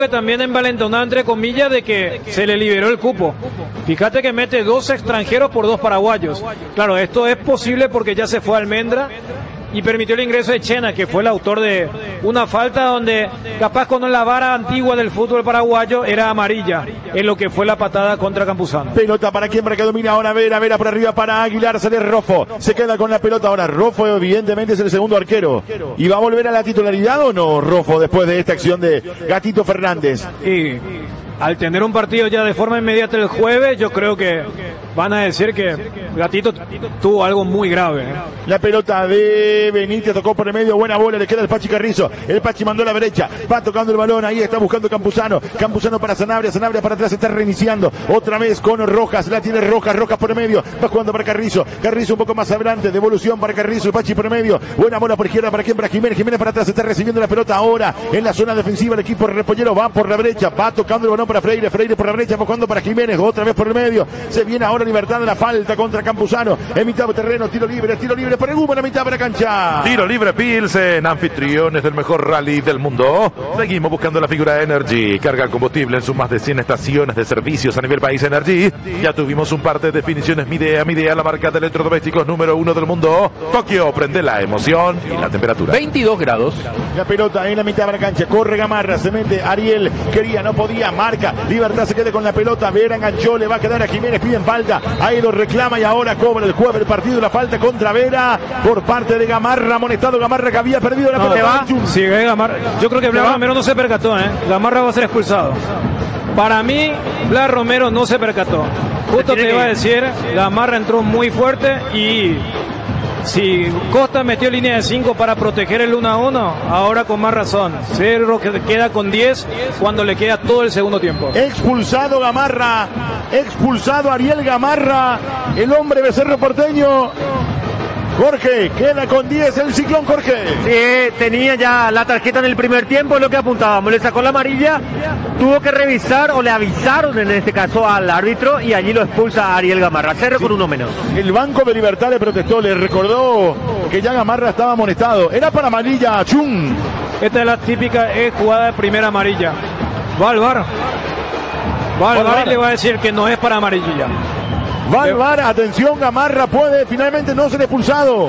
también envalentonado entre comillas de que se le liberó el cupo. Fíjate que mete 2 extranjeros por 2 paraguayos. Claro, esto es posible porque ya se fue Almendra y permitió el ingreso de Chena, que fue el autor de una falta donde capaz con la vara antigua del fútbol paraguayo era amarilla en lo que fue la patada contra Campuzano. Pelota para quien, para que domina ahora Vera por arriba para Aguilar, sale Rofo, se queda con la pelota ahora. Rofo evidentemente es el segundo arquero. ¿Y va a volver a la titularidad o no Rofo después de esta acción de Gatito Fernández? Y al tener un partido ya de forma inmediata el jueves, yo creo que van a decir que Gatito tuvo algo muy grave. La pelota de Benítez tocó por el medio, buena bola, le queda el Pachi Carrizo. El Pachi mandó a la derecha, va tocando el balón, ahí está buscando Campuzano. Campuzano para Sanabria para atrás, está reiniciando. Otra vez con Rojas, la tiene Rojas por el medio, va jugando para Carrizo. Carrizo un poco más adelante, devolución para Carrizo, el Pachi por el medio. Buena bola por izquierda, para quien, para Jiménez. Jiménez para atrás, está recibiendo la pelota ahora en la zona defensiva. El equipo repollero va por la brecha, va tocando el balón para Freire por la brecha, va jugando para Jiménez, otra vez por el medio. Se viene ahora Libertad de la falta contra Campuzano. En mitad de terreno, tiro libre por el humo en la mitad de la cancha. Tiro libre Pilsen, anfitriones del mejor rally del mundo. Seguimos buscando la figura Energy. Carga el combustible en sus más de 100 estaciones de servicios a nivel país. Energy. Ya tuvimos un par de definiciones. Midea, la marca de electrodomésticos número 1 del mundo. Tokio, prende la emoción y la temperatura. 22 grados. La pelota en la mitad de la cancha. Corre Gamarra, se mete Ariel. Quería, no podía, marca. Libertad se queda con la pelota. Vera enganchó, le va a quedar a Jiménez. Piden falta. Ahí lo reclama y ahora cobra el jueves del partido. La falta contra Vera por parte de Gamarra. Amonestado Gamarra, que había perdido la pelota. Sí, Gamarra. Yo creo que Blas Romero no se percató, Gamarra va a ser expulsado. Para mí, Blas Romero no se percató. Justo te iba a decir, Gamarra entró muy fuerte y si Costa metió línea de 5 para proteger el 1-1, ahora con más razón. Cerro que queda con 10 cuando le queda todo el segundo tiempo. Expulsado Gamarra, expulsado Ariel Gamarra, el hombre de Cerro Porteño. Jorge, queda con 10 el Ciclón, Jorge. Sí, tenía ya la tarjeta en el primer tiempo, es lo que apuntábamos, le sacó la amarilla, tuvo que revisar o le avisaron en este caso al árbitro y allí lo expulsa a Ariel Gamarra, Cerro con uno menos. El Banco de Libertad le protestó, le recordó que ya Gamarra estaba amonestado, era para amarilla, Chun. Esta es la típica jugada de primera amarilla. Va al VAR y le va a decir que no es para amarilla. Va al VAR, atención, Gamarra puede finalmente no ser expulsado.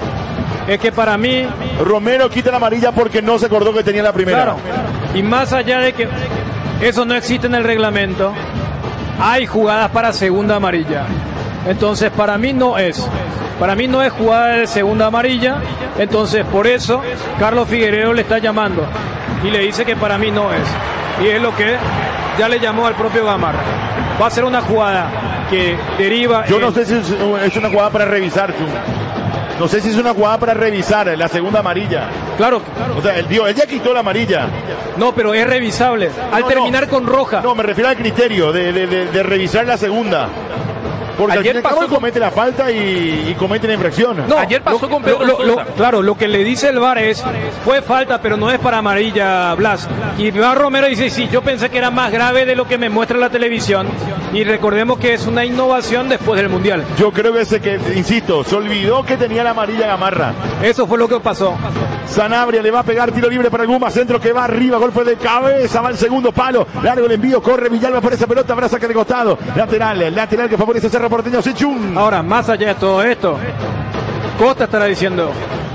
Es que para mí Romero quita la amarilla porque no se acordó que tenía la primera. Claro. Y más allá de que eso no existe en el reglamento, hay jugadas para segunda amarilla. Entonces para mí no es jugada de segunda amarilla. Entonces por eso Carlos Figueiredo le está llamando y le dice que para mí no es. Y es lo que ya le llamó al propio Gamarra. Va a ser una jugada que deriva. Yo no sé si es una jugada para revisar, Chun. No sé si es una jugada para revisar la segunda amarilla. Claro. O sea, él ya quitó la amarilla. No, pero es revisable. Al terminar con roja. No, me refiero al criterio de revisar la segunda. Porque ayer pasó comete la falta y comete la infracción. No, ayer pasó con Pedro claro, lo que le dice el VAR es, fue falta, pero no es para amarilla, Blas. Y Blas Romero dice, sí, yo pensé que era más grave de lo que me muestra la televisión. Y recordemos que es una innovación después del Mundial. Yo creo que insisto, se olvidó que tenía la amarilla Gamarra. Eso fue lo que pasó. Sanabria le va a pegar tiro libre para el Guma, centro que va arriba, golpe de cabeza, va el segundo palo, largo el envío, corre Villalba por esa pelota, habrá saque de costado, lateral que favorece Cerro Porteño, Sechun. Ahora, más allá de todo esto, Costa estará diciendo,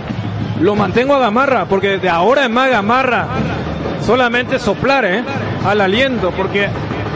lo mantengo a Gamarra, porque de ahora en más Gamarra, solamente soplar, al aliento, porque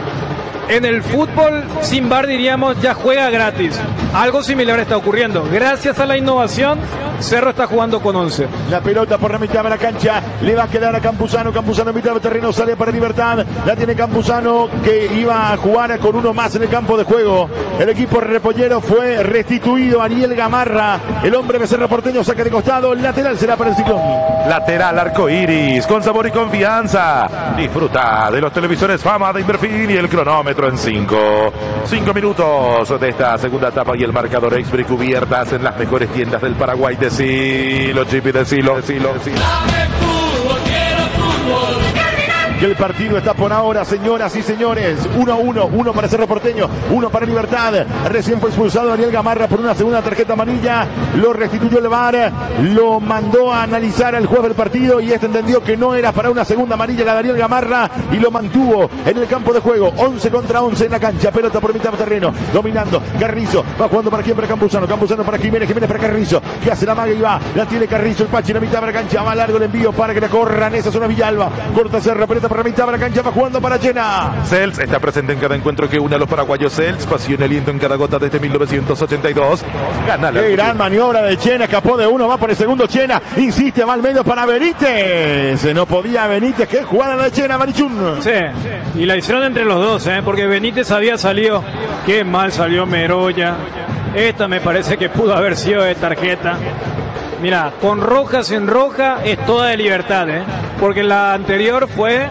en el fútbol sin VAR diríamos ya juega gratis. Algo similar está ocurriendo. Gracias a la innovación, Cerro está jugando con 11. La pelota por la mitad de la cancha le va a quedar a Campuzano. Campuzano en mitad del terreno sale para Libertad. La tiene Campuzano que iba a jugar con uno más en el campo de juego. El equipo repollero fue restituido. Ariel Gamarra, el hombre de Cerro Porteño, saca de costado. Lateral será para el Ciclón. Lateral arcoiris, con sabor y confianza. Disfruta de los televisores Fama de Inverfin y el cronómetro en 5 minutos de esta segunda etapa y el marcador Express cubiertas en las mejores tiendas del Paraguay. Decilo, Chipi, decilo. Dame fútbol, quiero fútbol. que el partido está por ahora, señoras y señores. 1-1, uno para Cerro Porteño, uno para Libertad. Recién fue expulsado Daniel Gamarra por una segunda tarjeta amarilla. Lo restituyó el VAR, lo mandó a analizar al juez del partido y este entendió que no era para una segunda amarilla la Daniel Gamarra y lo mantuvo en el campo de juego. 11 contra 11 en la cancha. Pelota por mitad de terreno, dominando. Carrizo va jugando para quién, para Campuzano. Campuzano para Jiménez, Jiménez para Carrizo, que hace la maga y va. La tiene Carrizo, el Pachi en la mitad de la cancha. Va largo el envío para que le corran. Esa zona Villalba. Corta Serra, pelota para la mitad de la cancha. Va jugando para Llena. Cels está presente en cada encuentro que une a los paraguayos. Cels, pasión y aliento en cada gota desde 1982. Gana la. Qué gran maniobra de Chena, escapó de uno, va por el segundo Chena, insiste, va al medio para Benítez. No podía Benítez, qué jugada la de Chena, Marichún. Sí, y la hicieron entre los dos, porque Benítez había salido, qué mal salió Meroya. Esta me parece que pudo haber sido de tarjeta. Mira, con roja, sin roja, es toda de Libertad, porque la anterior fue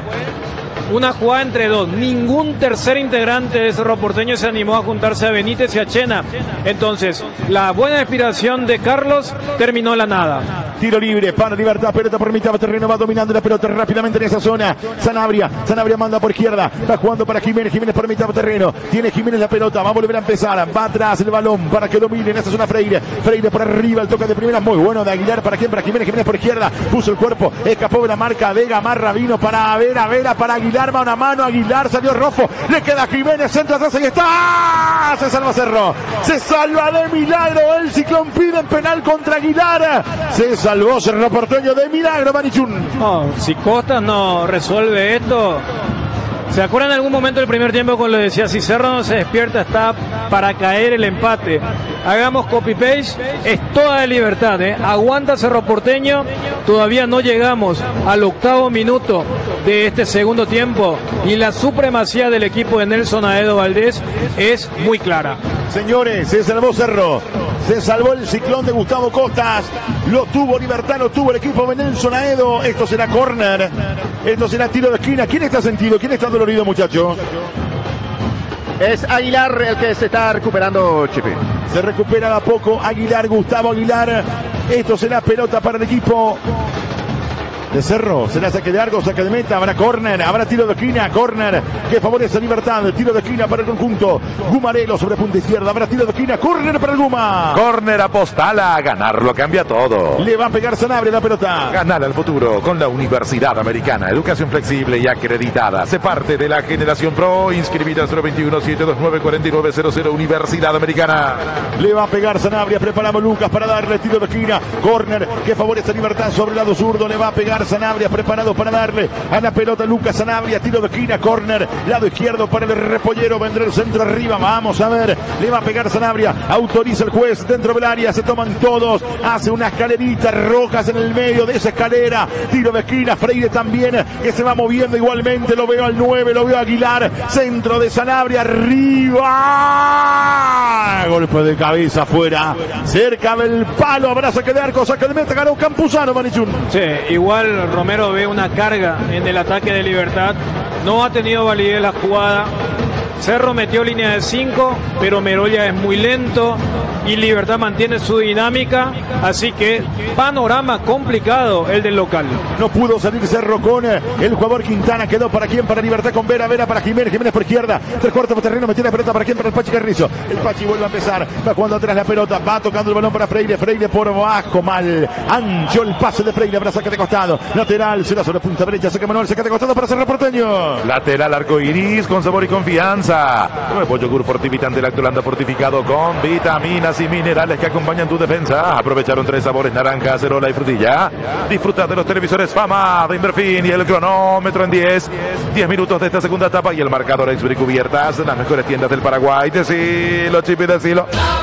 una jugada entre dos. Ningún tercer integrante de Cerro Porteño se animó a juntarse a Benítez y a Chena. Entonces, la buena inspiración de Carlos terminó en la nada. Tiro libre para Libertad, pelota por mitad de terreno, va dominando la pelota rápidamente en esa zona. Sanabria manda por izquierda, va jugando para Jiménez, Jiménez por mitad de terreno. Tiene Jiménez la pelota, va a volver a empezar, va atrás el balón para que domine en esa zona Freire. Freire por arriba, el toque de primera muy bueno de Aguilar, ¿para quién? Para Jiménez, Jiménez por izquierda, puso el cuerpo, escapó de la marca de Gamarra, vino para Vera, para Aguilar, va una mano, Aguilar, salió Rofo, le queda Jiménez, centro atrás, ahí está, se salva Cerro, se salva de milagro, el Ciclón pide penal contra Aguilar, se salvó Cerro Porteño de milagro, Marichún. No, si Costas no resuelve esto, ¿se acuerdan en algún momento del primer tiempo cuando le decía, si Cerro no se despierta está para caer el empate? Hagamos copy-paste, es toda de Libertad, aguanta Cerro Porteño, todavía no llegamos al 8º minuto de este segundo tiempo y la supremacía del equipo de Nelson Aedo Valdés es muy clara. Señores, se salvó Cerro, se salvó el Ciclón de Gustavo Costas, lo tuvo Libertad, lo tuvo el equipo de Nelson Aedo. Esto será córner, esto será tiro de esquina. ¿Quién está sentido? ¿Quién está dolorido, muchachos? Es Aguilar el que se está recuperando, Chipi. Se recupera de a poco Aguilar, Gustavo Aguilar. Esto será pelota para el equipo de Cerro, será saque de largo, saque de meta, habrá córner, habrá tiro de esquina, córner que favorece a Libertad, tiro de esquina para el conjunto Gumarelo sobre punta izquierda, habrá tiro de esquina, córner para el Guma. Córner apostala, ganarlo cambia todo. Le va a pegar Sanabria la pelota. Ganar al futuro con la Universidad Americana, educación flexible y acreditada. Se parte de la generación pro, inscribida al 021-729-4900, Universidad Americana. Le va a pegar Sanabria, preparamos Lucas para darle tiro de esquina, córner que favorece a Libertad sobre el lado zurdo, le va a pegar Sanabria, preparado para darle a la pelota Lucas Sanabria, tiro de esquina, córner, lado izquierdo para el repollero, vendrá el centro arriba, vamos a ver, le va a pegar Sanabria, autoriza el juez dentro del área, se toman todos, hace una escalerita, Rojas en el medio de esa escalera, tiro de esquina, Freire también, que se va moviendo igualmente, lo veo al 9, lo veo a Aguilar, centro de Sanabria, arriba, golpe de cabeza afuera, cerca del palo, habrá saque de arco, saque de meta, ganó Campuzano, Manichún. Sí, igual Romero ve una carga en el ataque de Libertad, no ha tenido validez la jugada. Cerro metió línea de 5, pero Meroya es muy lento y Libertad mantiene su dinámica, así que panorama complicado el del local. No pudo salir Cerro con el jugador Quintana, quedó para quién, para Libertad con Vera para Jiménez, Jiménez por izquierda, 3/4 por terreno, metió la pelota para quién, para el Pachi Carrizo, el Pachi vuelve a empezar, va jugando atrás la pelota, va tocando el balón para Freire, Freire por abajo, mal, ancho el pase de Freire, para saque de costado, lateral, será sobre punta derecha, saque Manuel, saque de costado para Cerro Porteño. Lateral arco iris con sabor y confianza. Nuevo yogur fortificante Lactolanda fortificado con vitaminas y minerales que acompañan tu defensa. Aprovecharon 3 sabores: naranja, acerola y frutilla. Disfruta de los televisores Fama de Inverfin y el cronómetro en 10 minutos de esta segunda etapa y el marcador Exbri Cubiertas, las mejores tiendas del Paraguay. Decilo, Chipi, decilo.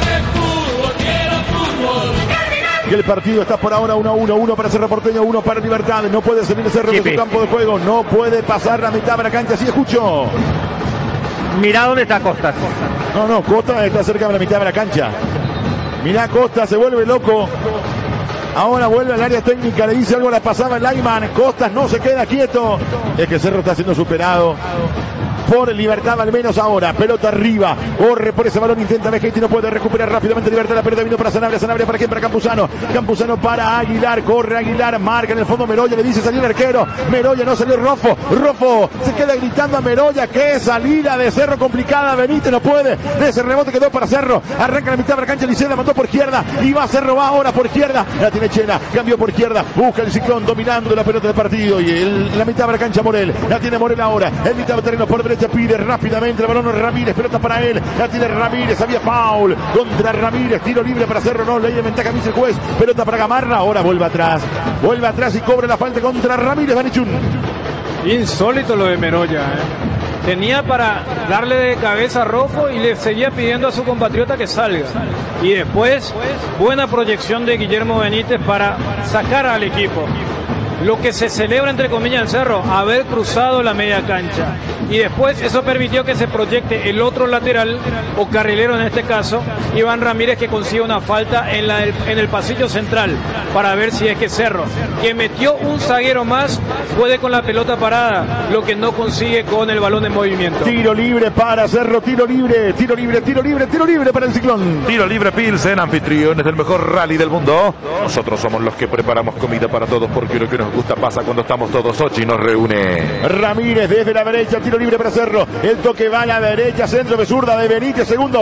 Y el partido está por ahora 1-1, 1 para Cerro Porteño, 1 para Libertad. No puede salir Cerro de su campo de juego, no puede pasar la mitad de la cancha, así escucho. Mirá dónde está Costas. No, Costas está cerca de la mitad de la cancha. Mirá, Costas se vuelve loco. ahora vuelve al área técnica, le dice algo, la pasaba el Lyman, Costas no se queda quieto, es que Cerro está siendo superado por Libertad, al menos ahora. Pelota arriba, corre por ese balón, intenta Vegetti, no puede recuperar rápidamente Libertad. La pelota vino para Sanabria, Sanabria para quién, para Campuzano, Campuzano para Aguilar, corre Aguilar, marca en el fondo Meroya, le dice salió el arquero, Meroya no salió Rofo, Rofo se queda gritando a Meroya, qué salida de Cerro complicada, Benítez no puede, de ese rebote quedó para Cerro, arranca la mitad de la cancha, Licea mandó por izquierda, y va Cerro, va ahora por izquierda, la tiene Chena, cambió por izquierda, busca el Ciclón dominando la pelota del partido, y la mitad de la cancha Morel, la tiene Morel ahora, en mitad de terreno por derecha, pide rápidamente el balón Ramírez, pelota para él, la tiene Ramírez, había foul contra Ramírez, tiro libre para Cerro, no, ley de ventaja, dice el juez, pelota para Gamarra, ahora vuelve atrás y cobra la falta contra Ramírez, Banichun. Insólito lo de Meroya, Tenía para darle de cabeza a Rofo y le seguía pidiendo a su compatriota que salga. Y después, buena proyección de Guillermo Benítez para sacar al equipo. Lo que se celebra entre comillas en Cerro, haber cruzado la media cancha, y después eso permitió que se proyecte el otro lateral o carrilero, en este caso Iván Ramírez, que consigue una falta en el pasillo central para ver si es que Cerro, que metió un zaguero más, puede con la pelota parada, lo que no consigue con el balón en movimiento. Tiro libre para Cerro, tiro libre para el Ciclón. Tiro libre Pilsen, anfitriones del mejor rally del mundo. Nosotros somos los que preparamos comida para todos, porque lo que nos gusta pasa cuando estamos todos. Ochi nos reúne. Ramírez desde la derecha, tiro libre para Cerro, el toque va a la derecha, centro de zurda de Benítez, segundo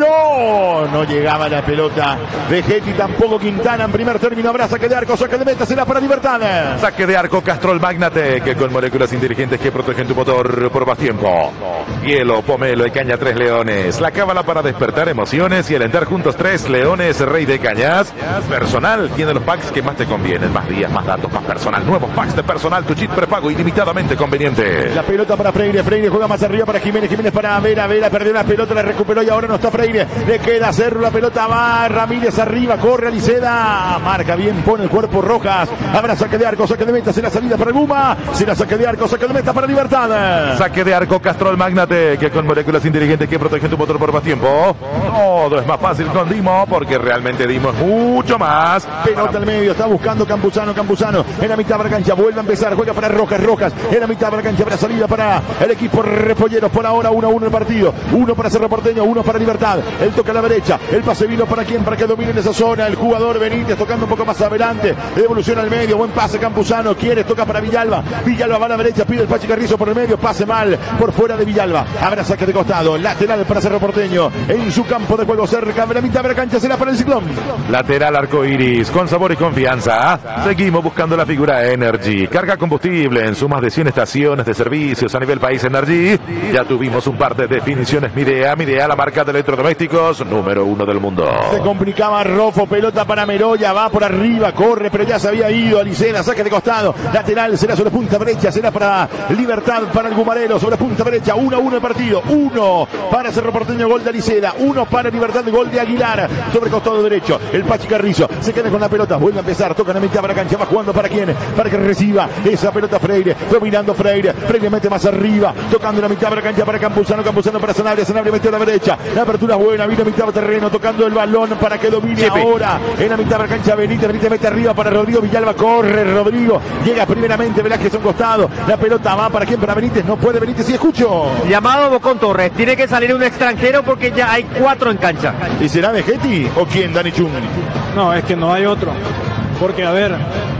palo, no llegaba la pelota, Vegetti tampoco, Quintana en primer término, habrá saque de arco, saque de meta, será para Libertad. Saque de arco Castrol Magnatec, con moléculas inteligentes que protegen tu motor por más tiempo. Hielo, pomelo y caña 3 leones, la cábala para despertar emociones y alentar juntos 3 leones, rey de cañas. Personal tiene los packs que más te convienen, más días, más datos, más personal. Nuevos packs de personal, tu chip prepago ilimitadamente conveniente. La pelota para Freire, Freire juega más arriba para Jiménez, Jiménez para Vera, Vera perdió la pelota, la recuperó y ahora no está Freire, le queda Cerro, la pelota va, Ramírez arriba, corre Aliceda, marca bien, pone el cuerpo Rojas, habrá saque de arco, saque de meta, será salida para Guma, será saque de arco, saque de meta para Libertad. Saque de arco Castrol Magnate, que con moléculas inteligentes que protegen tu motor por más tiempo. Todo es más fácil con Dimo, porque realmente Dimo es mucho más. Pelota al medio, está buscando Campuzano, Campuzano en la mitad de la cancha, vuelve a empezar, juega para Rojas, Rojas en la mitad de la cancha, para salida para el equipo Repolleros, por ahora 1-1 el partido, 1 para Cerro Porteño, 1 para Libertad, el toque a la derecha, el pase vino para quién, para que domine en esa zona, el jugador Benítez tocando un poco más adelante, devolución al medio, buen pase Campuzano, quiere, toca para Villalba, Villalba va a la derecha, pide el Pachi Carrizo por el medio, pase mal, por fuera de Villalba, habrá saque de costado, lateral para Cerro Porteño, en su campo de juego cerca de la mitad de la cancha, será para el Ciclón. Lateral arcoiris, con sabor y confianza, seguimos buscando la figura Energy, carga combustible en su más de 100 estaciones de servicios a nivel país Energy. Ya tuvimos un par de definiciones. Midea, la marca de electrodomésticos número 1 del mundo. Se complicaba Rofo, pelota para Meroya, va por arriba, corre, pero ya se había ido Alicena, saque de costado, lateral, será sobre punta derecha, será para Libertad, para el Gumarelo, sobre punta derecha, 1-1 el partido, 1 para Cerro Porteño, gol de Alicena, 1 para Libertad, gol de Aguilar, sobre costado derecho, el Pachi Carrizo, se queda con la pelota, vuelve a empezar, toca en la mitad de la cancha, va jugando para quién, para que reciba esa pelota Freire, dominando Freire mete más arriba, tocando en la mitad de la cancha para Campuzano, Campuzano para Sanabria, Sanabria mete a la derecha, la apertura buena, vino a mitad de terreno, tocando el balón para que domine ahora, en la mitad de la cancha Benítez, Benítez mete arriba para Rodrigo Villalba, corre Rodrigo, llega primeramente Velázquez a un costado, la pelota va para quién, para Benítez, no puede Benítez, sí escucho. Llamado Bocón Torres, tiene que salir un extranjero porque ya hay 4 en cancha. ¿Y será Vegetti o quién, Dani Chun? No, es que no hay otro, porque a ver,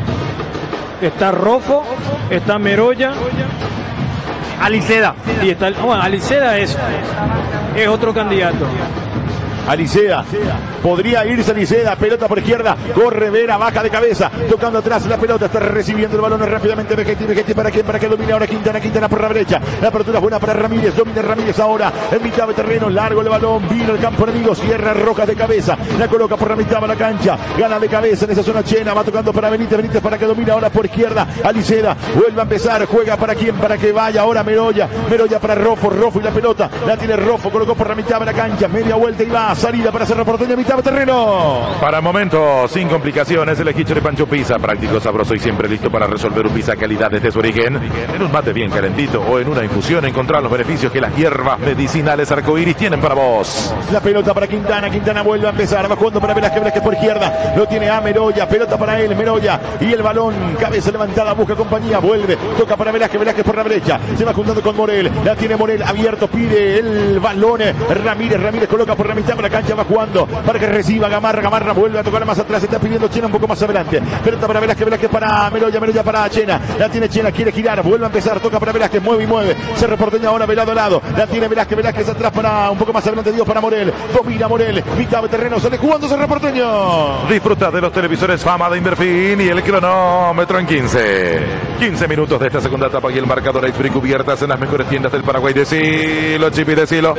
está Rofo, está Meroya, Aliceda. y está, bueno, Aliceda es otro candidato. Aliceda, podría irse Aliceda, pelota por izquierda, corre Vera, baja de cabeza, tocando atrás la pelota, está recibiendo el balón rápidamente Vegetti, para quién, para que domine ahora Quintana por la derecha, la apertura es buena para Ramírez, domina Ramírez ahora, en mitad de terreno, largo el balón, vino el campo enemigo, cierra Rojas de cabeza, la coloca por la mitad de la cancha, gana de cabeza en esa zona Chena, va tocando para Benítez para que domine ahora por izquierda, Aliceda, vuelve a empezar, juega para quién, para que vaya ahora Meroya para Rofo y la pelota, la tiene Rofo, colocó por la mitad de la cancha, media vuelta y va, la salida para Cerro Porteño, mitad de terreno. Para momentos sin complicaciones, el equicho de Pancho Pizza, práctico, sabroso y siempre listo para resolver un pizza calidad desde su origen. En un mate bien calentito o en una infusión, encontrar los beneficios que las hierbas medicinales arcoíris tienen para vos. La pelota para Quintana, Quintana vuelve a empezar, va jugando para Velázquez, Velázquez por izquierda, lo tiene a Meroya, pelota para él, Meroya, y el balón, cabeza levantada, busca compañía, vuelve, toca para Velázquez, Velázquez por la derecha, se va juntando con Morel, la tiene Morel abierto, pide el balón, Ramírez coloca por la mitad de la cancha, va jugando para que reciba Gamarra, vuelve a tocar más atrás, está pidiendo Chena un poco más adelante, pelota para Velázquez, Velázquez para Meroya para Chena, la tiene Chena, quiere girar, vuelve a empezar, toca para Velázquez, mueve y mueve, Cerro Porteño ahora velado a lado, la tiene Velázquez atrás para un poco más adelante, Dios para Morel, domina Morel, mitad de terreno, sale jugando Cerro Porteño. Disfruta de los televisores Fama de Inverfin y el cronómetro en 15 minutos de esta segunda etapa y el marcador Ice Free cubiertas en las mejores tiendas del Paraguay. Decilo, Chipi, decilo.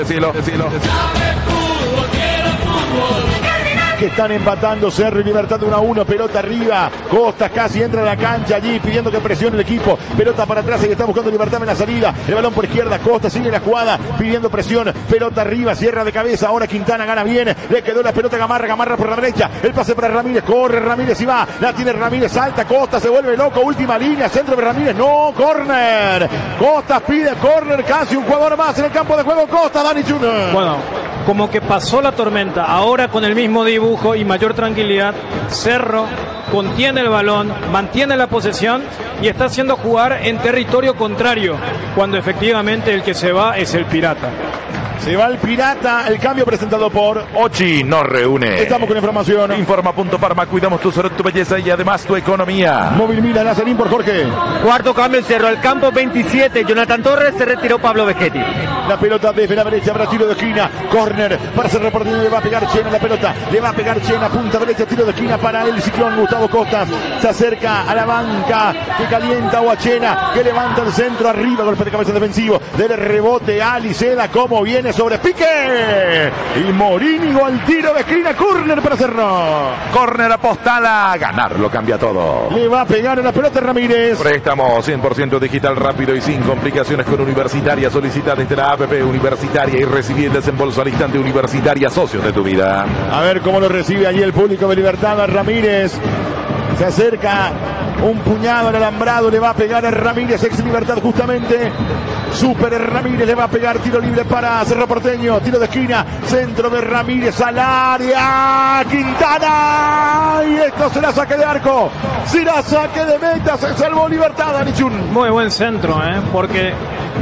Que están empatando Cerro y Libertad 1-1, pelota arriba, Costas casi entra a la cancha allí pidiendo que presione el equipo, pelota para atrás y está buscando Libertad en la salida, el balón por izquierda, Costas sigue la jugada pidiendo presión, pelota arriba, cierra de cabeza, ahora Quintana gana bien, le quedó la pelota Gamarra por la derecha, el pase para Ramírez, corre Ramírez y va, la tiene Ramírez, salta Costas, se vuelve loco, última línea, centro de Ramírez, no, córner, Costas pide córner, casi un jugador más en el campo de juego, Costas, Dani Chun. Bueno, como que pasó la tormenta, ahora con el mismo dibujo y mayor tranquilidad, Cerro contiene el balón, mantiene la posesión y está haciendo jugar en territorio contrario, cuando efectivamente el que se va es el Pirata. Se va el Pirata, el cambio presentado por Ochi nos reúne. Estamos con información. Informa.parma, cuidamos tu salud, tu belleza y además tu economía. Móvil Mila, Nazarín por Jorge. Cuarto cambio en Cerro, al campo 27, Jonathan Torres, se retiró Pablo Vegetti. La pelota desde la derecha, para tiro de esquina, córner, para Cerro Porteño, le va a pegar Chena la pelota, le va a pegar Chena, punta derecha, tiro de esquina para el Ciclón, Gustavo Costas, se acerca a la banca, que calienta o a Chena, que levanta el centro arriba, golpe de cabeza defensivo, del rebote a Liceda, como viene sobre pique, y Morínigo al tiro de esquina, córner para Cerro. Córner apostala, ganarlo cambia todo. Le va a pegar en la pelota Ramírez. Préstamo 100% digital, rápido y sin complicaciones con Universitaria. Solicita desde la APP Universitaria y recibí el desembolso al instante. Universitaria, socios de tu vida. A ver cómo lo recibe allí el público de Libertad a Ramírez. Se acerca un puñado al alambrado, le va a pegar a Ramírez, ex Libertad justamente. Super Ramírez le va a pegar, tiro libre para Cerro Porteño, tiro de esquina, centro de Ramírez al área, Quintana, y esto será saque de arco, será saque de meta, se salvó Libertad, Anichun. Muy buen centro, porque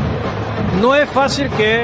no es fácil que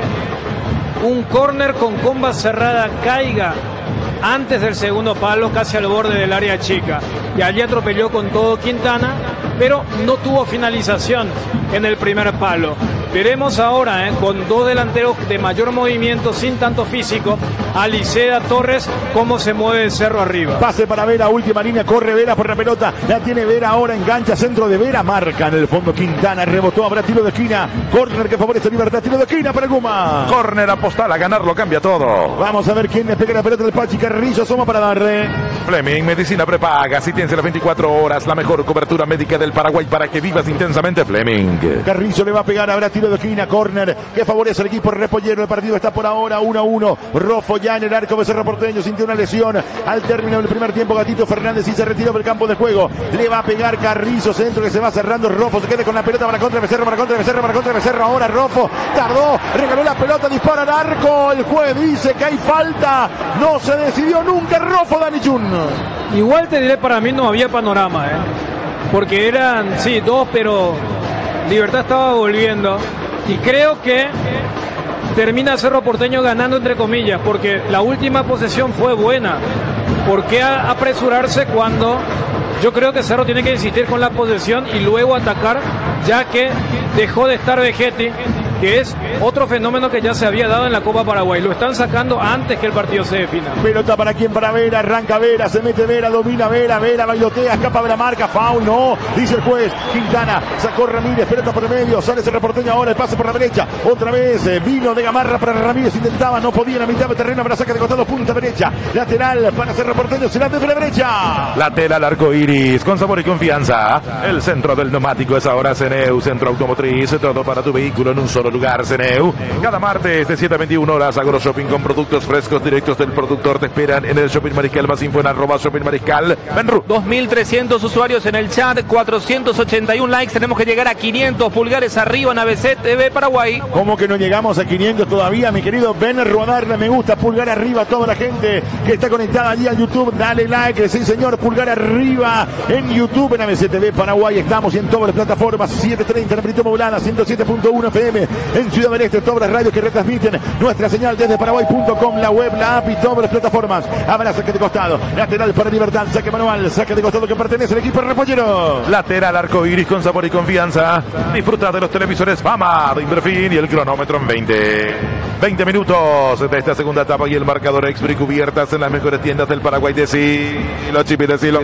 un córner con comba cerrada caiga antes del segundo palo, casi al borde del área chica, y allí atropelló con todo Quintana, pero no tuvo finalización en el primer palo. Veremos ahora, con dos delanteros de mayor movimiento, sin tanto físico, a Liceda, Torres, cómo se mueve el Cerro arriba. Pase para Vera, última línea, corre Vera por la pelota, la tiene Vera, ahora engancha, centro de Vera, marca en el fondo Quintana, rebotó, habrá tiro de esquina, córner que favorece Libertad, tiro de esquina para Guma. Córner apostala, a ganarlo cambia todo. Vamos a ver quién le pega la pelota del Pachi Carrillo, asoma para darle. Fleming, medicina prepaga, si tienes las 24 horas, la mejor cobertura médica del Paraguay para que vivas intensamente. Fleming. Carrillo le va a pegar, habrá tiro de esquina, córner que favorece al equipo repollero. El partido está por ahora 1-1. Rofo ya en el arco de Cerro Porteño, sintió una lesión al término del primer tiempo. Gatito Fernández y se retiró del campo de juego. Le va a pegar Carrizo, centro que se va cerrando. Rofo se queda con la pelota para contra de Becerro. Ahora Rofo tardó, regaló la pelota, dispara al arco. El juez dice que hay falta. No se decidió nunca Rofo, Dani Chun. Igual te diré, para mí no había panorama, porque eran, sí, dos, pero Libertad estaba volviendo. Y creo que termina Cerro Porteño ganando, entre comillas, porque la última posesión fue buena. ¿Por qué apresurarse cuando yo creo que Cerro tiene que insistir con la posesión y luego atacar, ya que dejó de estar Vegetti, que es otro fenómeno que ya se había dado en la Copa Paraguay? Lo están sacando antes que el partido se defina. Pelota para quién, para Vera, arranca Vera, se mete Vera, domina Vera, bailotea, escapa de la marca, foul, no, dice el juez. Quintana, sacó Ramírez, pelota por el medio, sale Cerro Porteño ahora, el pase por la derecha, otra vez vino de Gamarra para Ramírez, intentaba, no podía, en la mitad de terreno, para saque de costado, punta derecha, lateral para Cerro Porteño, será desde la derecha. Lateral arco iris, con sabor y confianza. El centro del neumático es ahora Ceneu, centro automotriz, todo para tu vehículo en un solo solo lugar, Ceneu. Cada martes de 7 a 21 horas, Agro Shopping con productos frescos directos del productor. Te esperan en el Shopping Mariscal. Más info en @Shopping Mariscal. Benru. 2.300 usuarios en el chat, 481 likes. Tenemos que llegar a 500 pulgares arriba en ABC TV Paraguay. ¿Cómo que no llegamos a 500 todavía, mi querido Ben? Darle me gusta, pulgar arriba a toda la gente que está conectada allí a YouTube. Dale like, sí señor, pulgar arriba en YouTube, en ABC TV Paraguay. Estamos y en todas las plataformas. 7:30 en amplitud modulada, 107.1 FM en Ciudad del Este. Todas las radios que retransmiten nuestra señal desde paraguay.com, la web, la app y todas las plataformas. Habrá saque de costado, lateral para Libertad, saque manual, saque de costado que pertenece al equipo repollero. Lateral arcoiris con sabor y confianza. Disfruta de los televisores Fama de Inverfin y el cronómetro en 20 minutos de esta segunda etapa y el marcador Expri cubiertas en las mejores tiendas del Paraguay. Decilo, Chipi, decilo.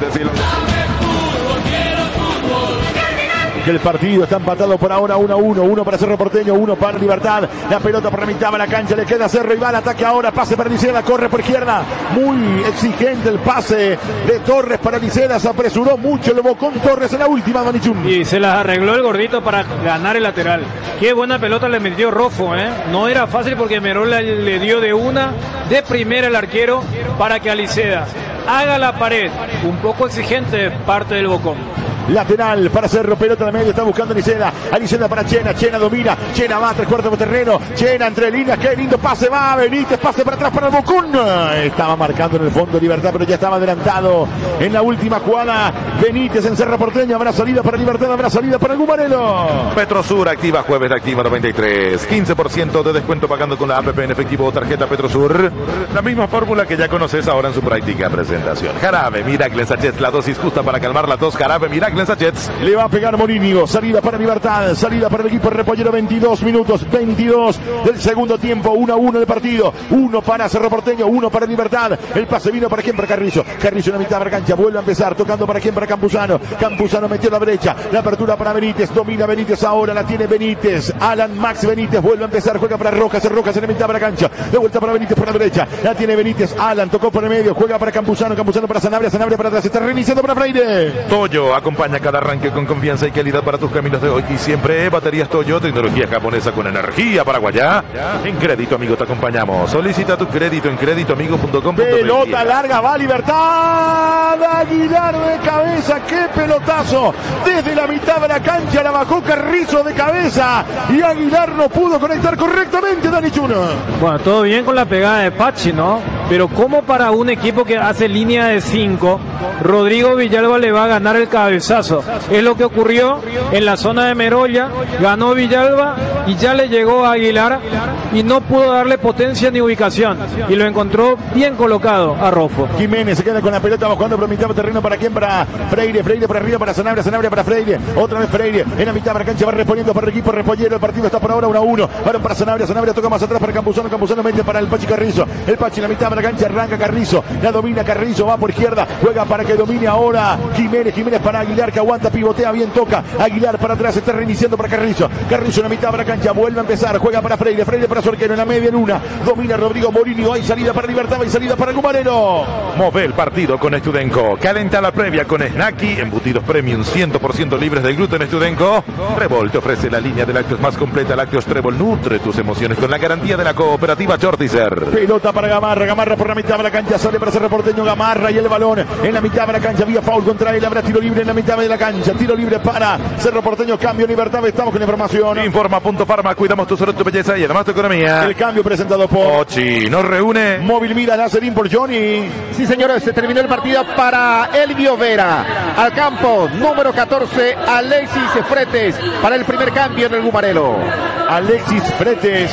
El partido está empatado por ahora 1-1, uno para Cerro Porteño, uno para Libertad. La pelota por la mitad de la cancha, le queda a Cerro y va al ataque ahora, pase para Liceda, corre por izquierda, muy exigente el pase de Torres para Liceda, se apresuró mucho el Bocón Torres en la última, Manichun. Y se las arregló el gordito para ganar el lateral. Qué buena pelota le metió Rofo, no era fácil porque Merola le dio de una, de primera el arquero para que a Liceda haga la pared, un poco exigente parte del Bocón. Lateral para Cerro, pelota de medio, está buscando a Liceda para Chena, Chena domina, Chena va a 3/4 de terreno, Chena entre líneas, qué lindo pase va, Benítez, pase para atrás para el Bocón, estaba marcando en el fondo Libertad, pero ya estaba adelantado en la última jugada, Benítez en Cerro Porteño, habrá salida para Libertad, habrá salida para el Gumarelo. Petrosur activa jueves de Activa 93, 15% de descuento pagando con la APP en efectivo o tarjeta Petrosur, la misma fórmula que ya conoces ahora en su práctica presentación. Jarabe Miracle Sachets, la dosis justa para calmar la tos. Jarabe Miracle Sachets. Le va a pegar Morínigo, salida para Libertad, salida para el equipo repollero, 22 minutos, 22 del segundo tiempo, 1-1 el partido, 1 para Cerro Porteño, 1 para Libertad, el pase vino para quién, para Carrizo, Carrizo en la mitad de la cancha, vuelve a empezar, tocando para quién, para Campuzano, Campuzano metió la brecha, la apertura para Benítez, domina Benítez ahora, la tiene Benítez, Alan Max Benítez, vuelve a empezar, juega para Rojas en la mitad de la cancha, de vuelta para Benítez por la derecha, la tiene Benítez, Alan tocó por el medio, juega para Campuzano, Campuzano para Sanabria, Sanabria para atrás, está reiniciando para Freire. Toyo acompaña cada arranque con confianza y calidad para tus caminos de hoy y siempre. Baterías Toyo, tecnología japonesa con energía paraguaya. En Crédito Amigo te acompañamos. Solicita tu crédito en créditoamigo.com. Pelota larga, va Libertad. Aguilar de cabeza, qué pelotazo. Desde la mitad de la cancha la bajó Carrizo de cabeza y Aguilar no pudo conectar correctamente, Dani Chuno. Bueno, todo bien con la pegada de Pachi, ¿no? Pero como para un equipo que hace línea de 5, Rodrigo Villalba le va a ganar el cabezazo. Es lo que ocurrió en la zona de Merolla, ganó Villalba y ya le llegó a Aguilar y no pudo darle potencia ni ubicación y lo encontró bien colocado a Rofo. Jiménez se queda con la pelota, bajando por mitad de terreno, ¿para quién? Para Freire, Freire para arriba para Sanabria, Sanabria para Freire, otra vez Freire en la mitad de la cancha, va respondiendo para el equipo repollero, el partido está por ahora 1-1, van para Sanabria, Sanabria toca más atrás para Campuzano, Campuzano mete para el Pachi Carrizo, el Pachi en la mitad de la cancha, arranca Carrizo, la domina Carrizo, va por izquierda, juega para que domine ahora Jiménez, Jiménez para Aguilar que aguanta, pivotea bien, toca Aguilar para atrás, está reiniciando para Carrizo, Carrizo en la mitad de la cancha, vuelve a empezar, juega para Freire, Freire para su arquero, en la media en una, domina Rodrigo Morini, hay salida para Libertad, hay salida para el Gumarelo. Move el partido con Estudenco, calenta la previa con Snacky, embutidos premium 100% libres de gluten. Estudenco, Trébol te ofrece la línea de lácteos más completa, lácteos Trébol, nutre tus emociones con la garantía de la cooperativa Chortizer. Pelota para Gamarra, Gamarra por la mitad de la cancha, sale para Cerro Porteño, Gamarra y el balón en la mitad de la cancha, vía foul contra él, habrá tiro libre en la mitad de la cancha, tiro libre para Cerro Porteño, cambio Libertad, estamos con la información. Informa Punto Farma, cuidamos tu salud, tu belleza y además tu economía. El cambio presentado por Ochi, nos reúne. Móvil Mira, Lacerín por Johnny. Sí, señores, se terminó el partido para Elvio Vera. Al campo, número 14, Alexis Fretes, para el primer cambio en el Gumarelo. Alexis Fretes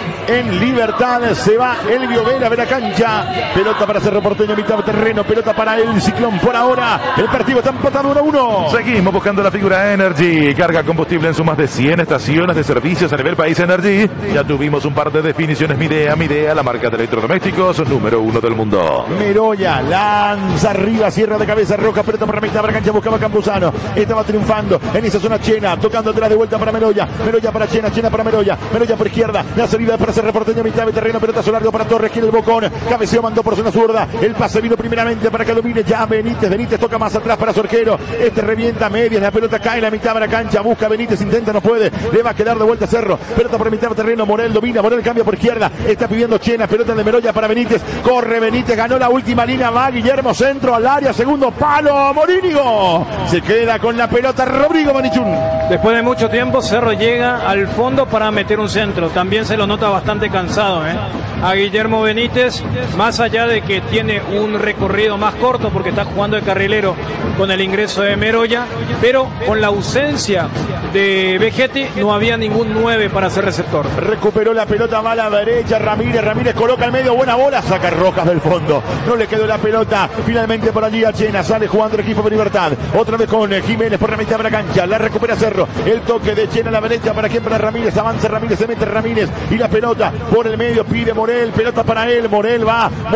en Libertad, se va Elvio Vera de la cancha, pelota para Cerro Porteño, mitad de terreno, pelota para el Ciclón por ahora, el partido está empatado 1-1. Seguimos buscando la figura Energy, carga combustible en sus más de 100 estaciones de servicios a nivel país. Energy, ya tuvimos un par de definiciones. Midea, la marca de electrodomésticos número 1 del mundo. Merolla, lanza arriba, cierra de cabeza, Roca, pelota por la mitad de la cancha, buscaba Campuzano, estaba triunfando en esa zona Chena, tocando atrás de vuelta para Merolla, Merolla para Chena, Chena para Merolla, Merolla por izquierda, la salida para Cerro Porteño, mitad de terreno, pelota largo para Torres, quiere el Bocón, cabeceó, mandó por zona zurda, el pase vino primeramente para que domine ya Benítez toca más atrás para su arquero, revienta medias, la pelota cae en la mitad de la cancha, busca Benítez, intenta, no puede, le va a quedar de vuelta Cerro, pelota por mitad de terreno, Morel domina, Morel cambia por izquierda, está pidiendo Chena, pelota de Meroya para Benítez, corre Benítez, ganó la última línea, va Guillermo, centro al área, segundo palo, Morínigo, se queda con la pelota Rodrigo Manichún. Después de mucho tiempo Cerro llega al fondo para meter un centro, también se lo nota bastante cansado, a Guillermo Benítez, más allá de que tiene un recorrido más corto porque está jugando de carrilero con el ingreso de Meroya, pero con la ausencia de Vegetti no había ningún 9 para ser receptor. Recuperó la pelota, va a la derecha, Ramírez coloca al medio, buena bola, saca Rojas del fondo, no le quedó la pelota, finalmente por allí a Chena, sale jugando el equipo de Libertad, otra vez con Jiménez por la mitad de la cancha, la recupera Cerro, el toque de Chena a la derecha, para quien, para Ramírez, avanza Ramírez, se mete Ramírez, y la pelota por el medio, pide Morel, pelota para él, Morel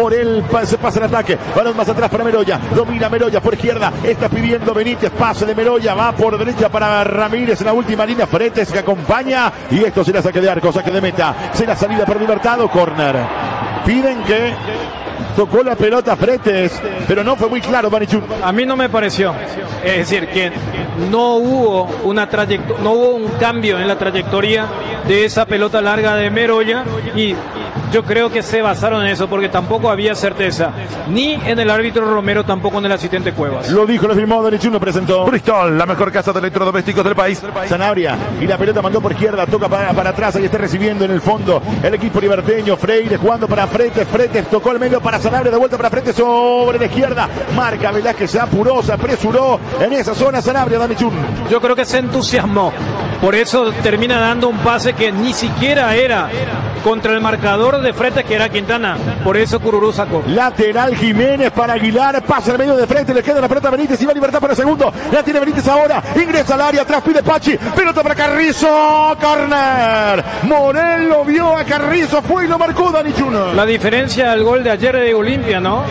se pasa el ataque, balón más atrás para Meroya, domina Meroya por izquierda, está pidiendo Benítez, pase de Meroya, va por derecha para Ramírez en la última línea, Fretes que acompaña, y esto será saque de arco, saque de meta, será salida por Libertad o córner. Piden que tocó la pelota Fretes, pero no fue muy claro Manichún. A mí no me pareció, es decir, que no hubo un cambio en la trayectoria de esa pelota larga de Meroya, y yo creo que se basaron en eso porque tampoco había certeza, ni en el árbitro Romero, tampoco en el asistente Cuevas. Lo dijo, lo firmó, Manichún lo presentó. Bristol, la mejor casa de electrodomésticos del país. Sanabria, y la pelota mandó por izquierda, toca para atrás, ahí está recibiendo en el fondo el equipo liberteño, Freire jugando para Fretes, tocó el medio para Sanabria, de vuelta para Fretes sobre la izquierda, marca Velázquez, se apuró, se apresuró en esa zona Sanabria, Damichún. Yo creo que se entusiasmó, por eso termina dando un pase que ni siquiera era contra el marcador de Fretes, que era Quintana, por eso Cururú sacó. Lateral Jiménez para Aguilar, pasa el medio de frente, le queda la pelota a Benítez y va a Libertad para el segundo, la tiene Benítez ahora, ingresa al área, atrás pide Pachi, pelota para Carrizo, córner, Morel lo vio a Carrizo, fue y lo marcó Dani Chuno. La diferencia del gol de ayer de Olimpia, ¿no?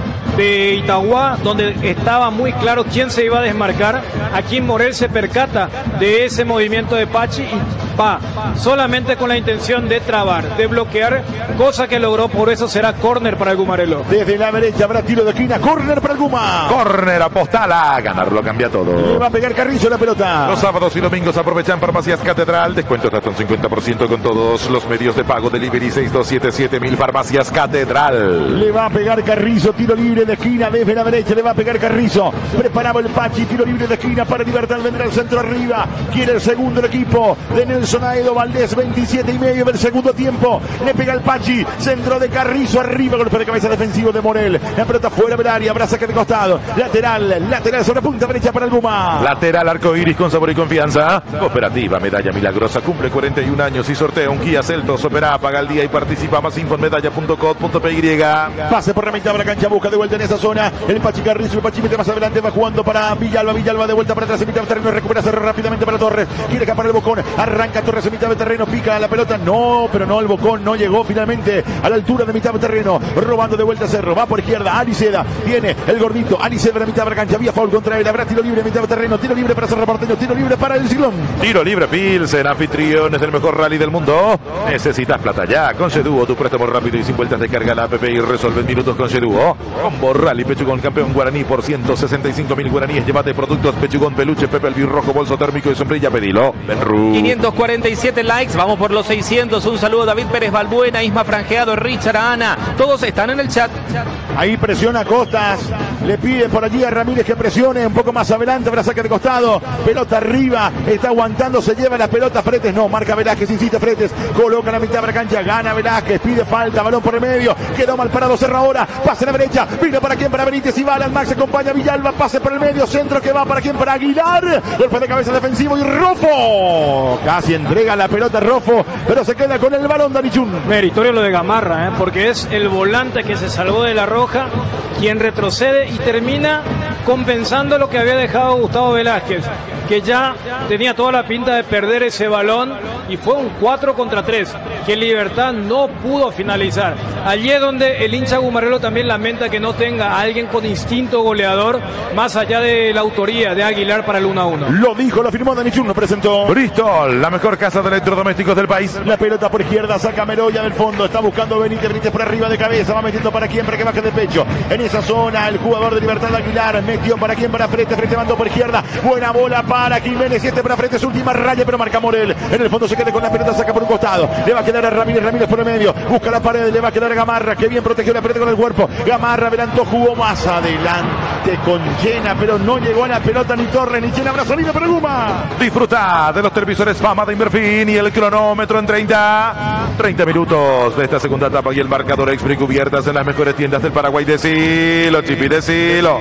De Itagua, donde estaba muy claro quién se iba a desmarcar, aquí Morel se percata de ese movimiento de Pachi y va solamente con la intención de trabar, de bloquear, cosa que logró, por eso será córner para el Gumarelo. Desde la derecha habrá tiro de esquina, córner para el Guma. Córner, apostala, ganarlo cambia todo. Le va a pegar Carrizo la pelota. Los sábados y domingos aprovechan Farmacias Catedral, descuentos hasta un 50% con todos los medios de pago, delivery 6277.000 Farmacias Catedral. Le va a pegar Carrizo, tiro libre de esquina desde la derecha, le va a pegar Carrizo, preparaba el Pachi, tiro libre de esquina para Libertad, vendrá el centro arriba, quiere el segundo el equipo de Nelson Aedo Valdés, 27,5 del segundo tiempo, le pega el Pachi, centro de Carrizo arriba, golpe de cabeza defensivo de Morel, la pelota fuera del área, habrá saque de costado, lateral sobre punta derecha para el Guma. Lateral arcoiris con sabor y confianza. Cooperativa Medalla Milagrosa cumple 41 años y sortea un Kia Seltos. Opera, paga el día y participa. Más info en medalla.co.py. Pase por la mitad de la cancha, busca de vuelta en esa zona el Pachi Carrizo, el Pachi mete más adelante, va jugando para Villalba de vuelta para atrás en mitad de terreno, recupera Cerro rápidamente para Torres, quiere escapar el Bocón, arranca Torres en mitad de terreno, pica la pelota, no, pero no, el Bocón no llegó finalmente a la altura de mitad de terreno, robando de vuelta Cerro, va por izquierda, Aliceda, tiene el gordito, Aliceda en la mitad de la cancha, vía foul contra él, habrá tiro libre en mitad de terreno, tiro libre para Cerro Porteño, tiro libre para el Ciclón. Tiro libre Pilsen, anfitriones del mejor rally del mundo. Necesitas plata ya, con Sheduo, tu préstamo rápido y sin vueltas de carga la app y resuelve en minutos con Sheduo. Combo Rally Pechugón, campeón guaraní por 165.000 guaraníes. Llévate productos Pechugón, peluche, Pepe el birrojo, bolso térmico y sombrilla, pedilo. Benru. 547 likes, vamos por los 600. Un saludo a David Pérez Balbuena, Isma Franjeado, Richard, Ana. Todos están en el chat. Ahí presiona Costas, le pide por allí a Ramírez que presione un poco más adelante, habrá saque de costado, pelota arriba, está aguantando, se lleva la pelota Fretes, no, marca Velázquez, insiste Fretes, coloca la mitad de la cancha, gana Velázquez, pide falta, balón por el medio, quedó mal parado Cerro ahora, pase a la derecha, vino para quien, para Benítez y Balas, Max acompaña a Villalba, pase por el medio, centro que va para quien, para Aguilar, golpe de cabeza defensivo y Rofo, casi entrega la pelota Rofo, pero se queda con el balón Danichún. Meritorio lo de Gamarra, porque es el volante que se salvó de la roja Roja, quien retrocede y termina compensando lo que había dejado Gustavo Velázquez, que ya tenía toda la pinta de perder ese balón, y fue un 4 contra 3 que Libertad no pudo finalizar. Allí es donde el hincha Gumarelo también lamenta que no tenga a alguien con instinto goleador, más allá de la autoría de Aguilar para el 1-1. Lo dijo, lo firmó Dani Chun, lo presentó Bristol, la mejor casa de electrodomésticos del país. La pelota por izquierda, saca Meroya del fondo, está buscando Benítez por arriba de cabeza, va metiendo para quién, para que baje de pecho. En esa zona el jugador de Libertad, Aguilar, metió para quién, para Frete mandó por izquierda, buena bola para Jiménez, y para Frete, su última raya, pero marca Morel. En el fondo se queda con la pelota, saca por un costado, le va a quedar a Ramírez por el medio, busca la pared, le va a quedar a Gamarra, que bien protegió la pelota con el cuerpo. Gamarra adelantó, jugó más adelante con Llena, pero no llegó a la pelota ni Torres ni Llena, habrá salido para Guma. Disfruta de los televisores Fama de Inverfin y el cronómetro en 30 minutos de esta segunda etapa, y el marcador Expri cubiertas en las mejores tiendas del Paraguay. Decilo, Chipi, decilo.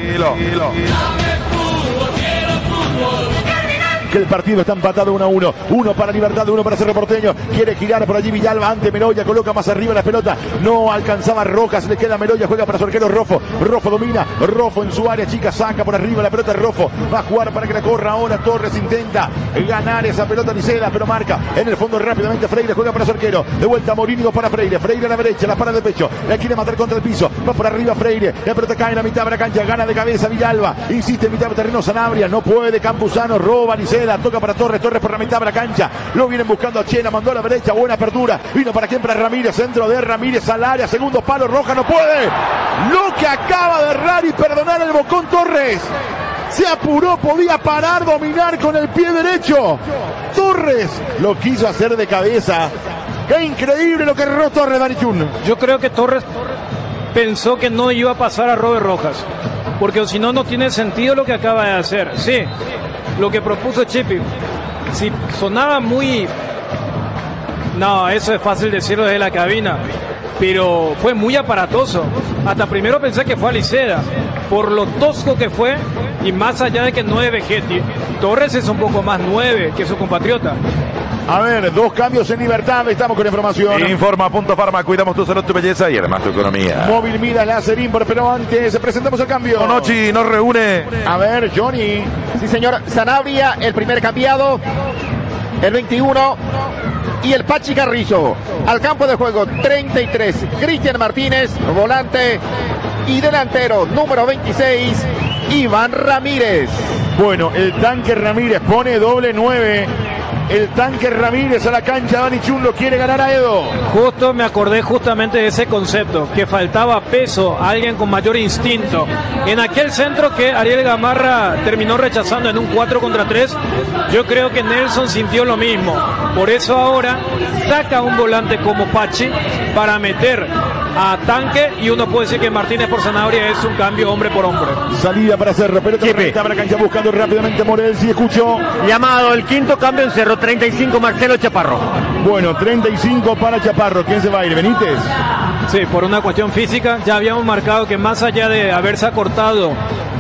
Que el partido está empatado 1-1. Uno para Libertad, uno para Cerro Porteño. Quiere girar por allí Villalba ante Meroya. Coloca más arriba la pelota. No alcanzaba Rojas. Le queda Meroya. Juega para su arquero Rofo. Rofo domina. Rofo en su área chica. Saca por arriba la pelota Rofo. Va a jugar para que la corra ahora. Torres intenta ganar esa pelota Nicela, pero marca. En el fondo rápidamente Freire. Juega para su arquero. De vuelta Morínigo para Freire. Freire a la derecha. La para de pecho. La quiere matar contra el piso. Va por arriba Freire. La pelota cae en la mitad de la cancha. Gana de cabeza Villalba. Insiste en mitad de terreno Sanabria. No puede. Campuzano roba Nicela. Toca para Torres por la mitad de la cancha, lo vienen buscando a Chena, mandó a la derecha, buena apertura, vino para quién, para Ramírez, centro de Ramírez al área, segundo palo, Roja no puede, lo que acaba de errar y perdonar el Bocón Torres, se apuró, podía parar, dominar con el pie derecho, Torres lo quiso hacer de cabeza, qué increíble lo que erró Torres, Dani Chun. Yo creo que Torres pensó que no iba a pasar a Robert Rojas, porque si no, no tiene sentido lo que acaba de hacer. Sí, lo que propuso Chipi, si sonaba muy... No, eso es fácil decirlo desde la cabina, pero fue muy aparatoso. Hasta primero pensé que fue a Liceda, por lo tosco que fue, y más allá de que no es Vegetti, Torres es un poco más 9 que su compatriota. A ver, 2 cambios en Libertad, estamos con información. Informa Punto Farma, cuidamos tu salud, tu belleza y además tu economía. Móvil Midas, Láser Import, pero antes presentamos el cambio. Onochi nos reúne. A ver, Johnny. Sí, señor. Sanabria, el primer cambiado, el 21. Y el Pachi Carrizo. Al campo de juego, 33. Cristian Martínez, volante. Y delantero, número 26, Iván Ramírez. Bueno, el tanque Ramírez pone doble 9. El tanque Ramírez a la cancha, Dani Chun lo quiere ganar a Edo. Justo me acordé justamente de ese concepto, que faltaba peso, alguien con mayor instinto. En aquel centro que Ariel Gamarra terminó rechazando en un 4 contra 3, yo creo que Nelson sintió lo mismo. Por eso ahora saca un volante como Pachi para meter a tanque, y uno puede decir que Martínez por Sanabria es un cambio hombre por hombre. Salida para Cerro, pelota para la cancha buscando rápidamente Morel, si escuchó. Llamado el quinto cambio en Cerro, 35 Marcelo Chaparro. Bueno, 35 para Chaparro. ¿Quién se va a ir? ¿Benítez? Sí, por una cuestión física, ya habíamos marcado que más allá de haberse acortado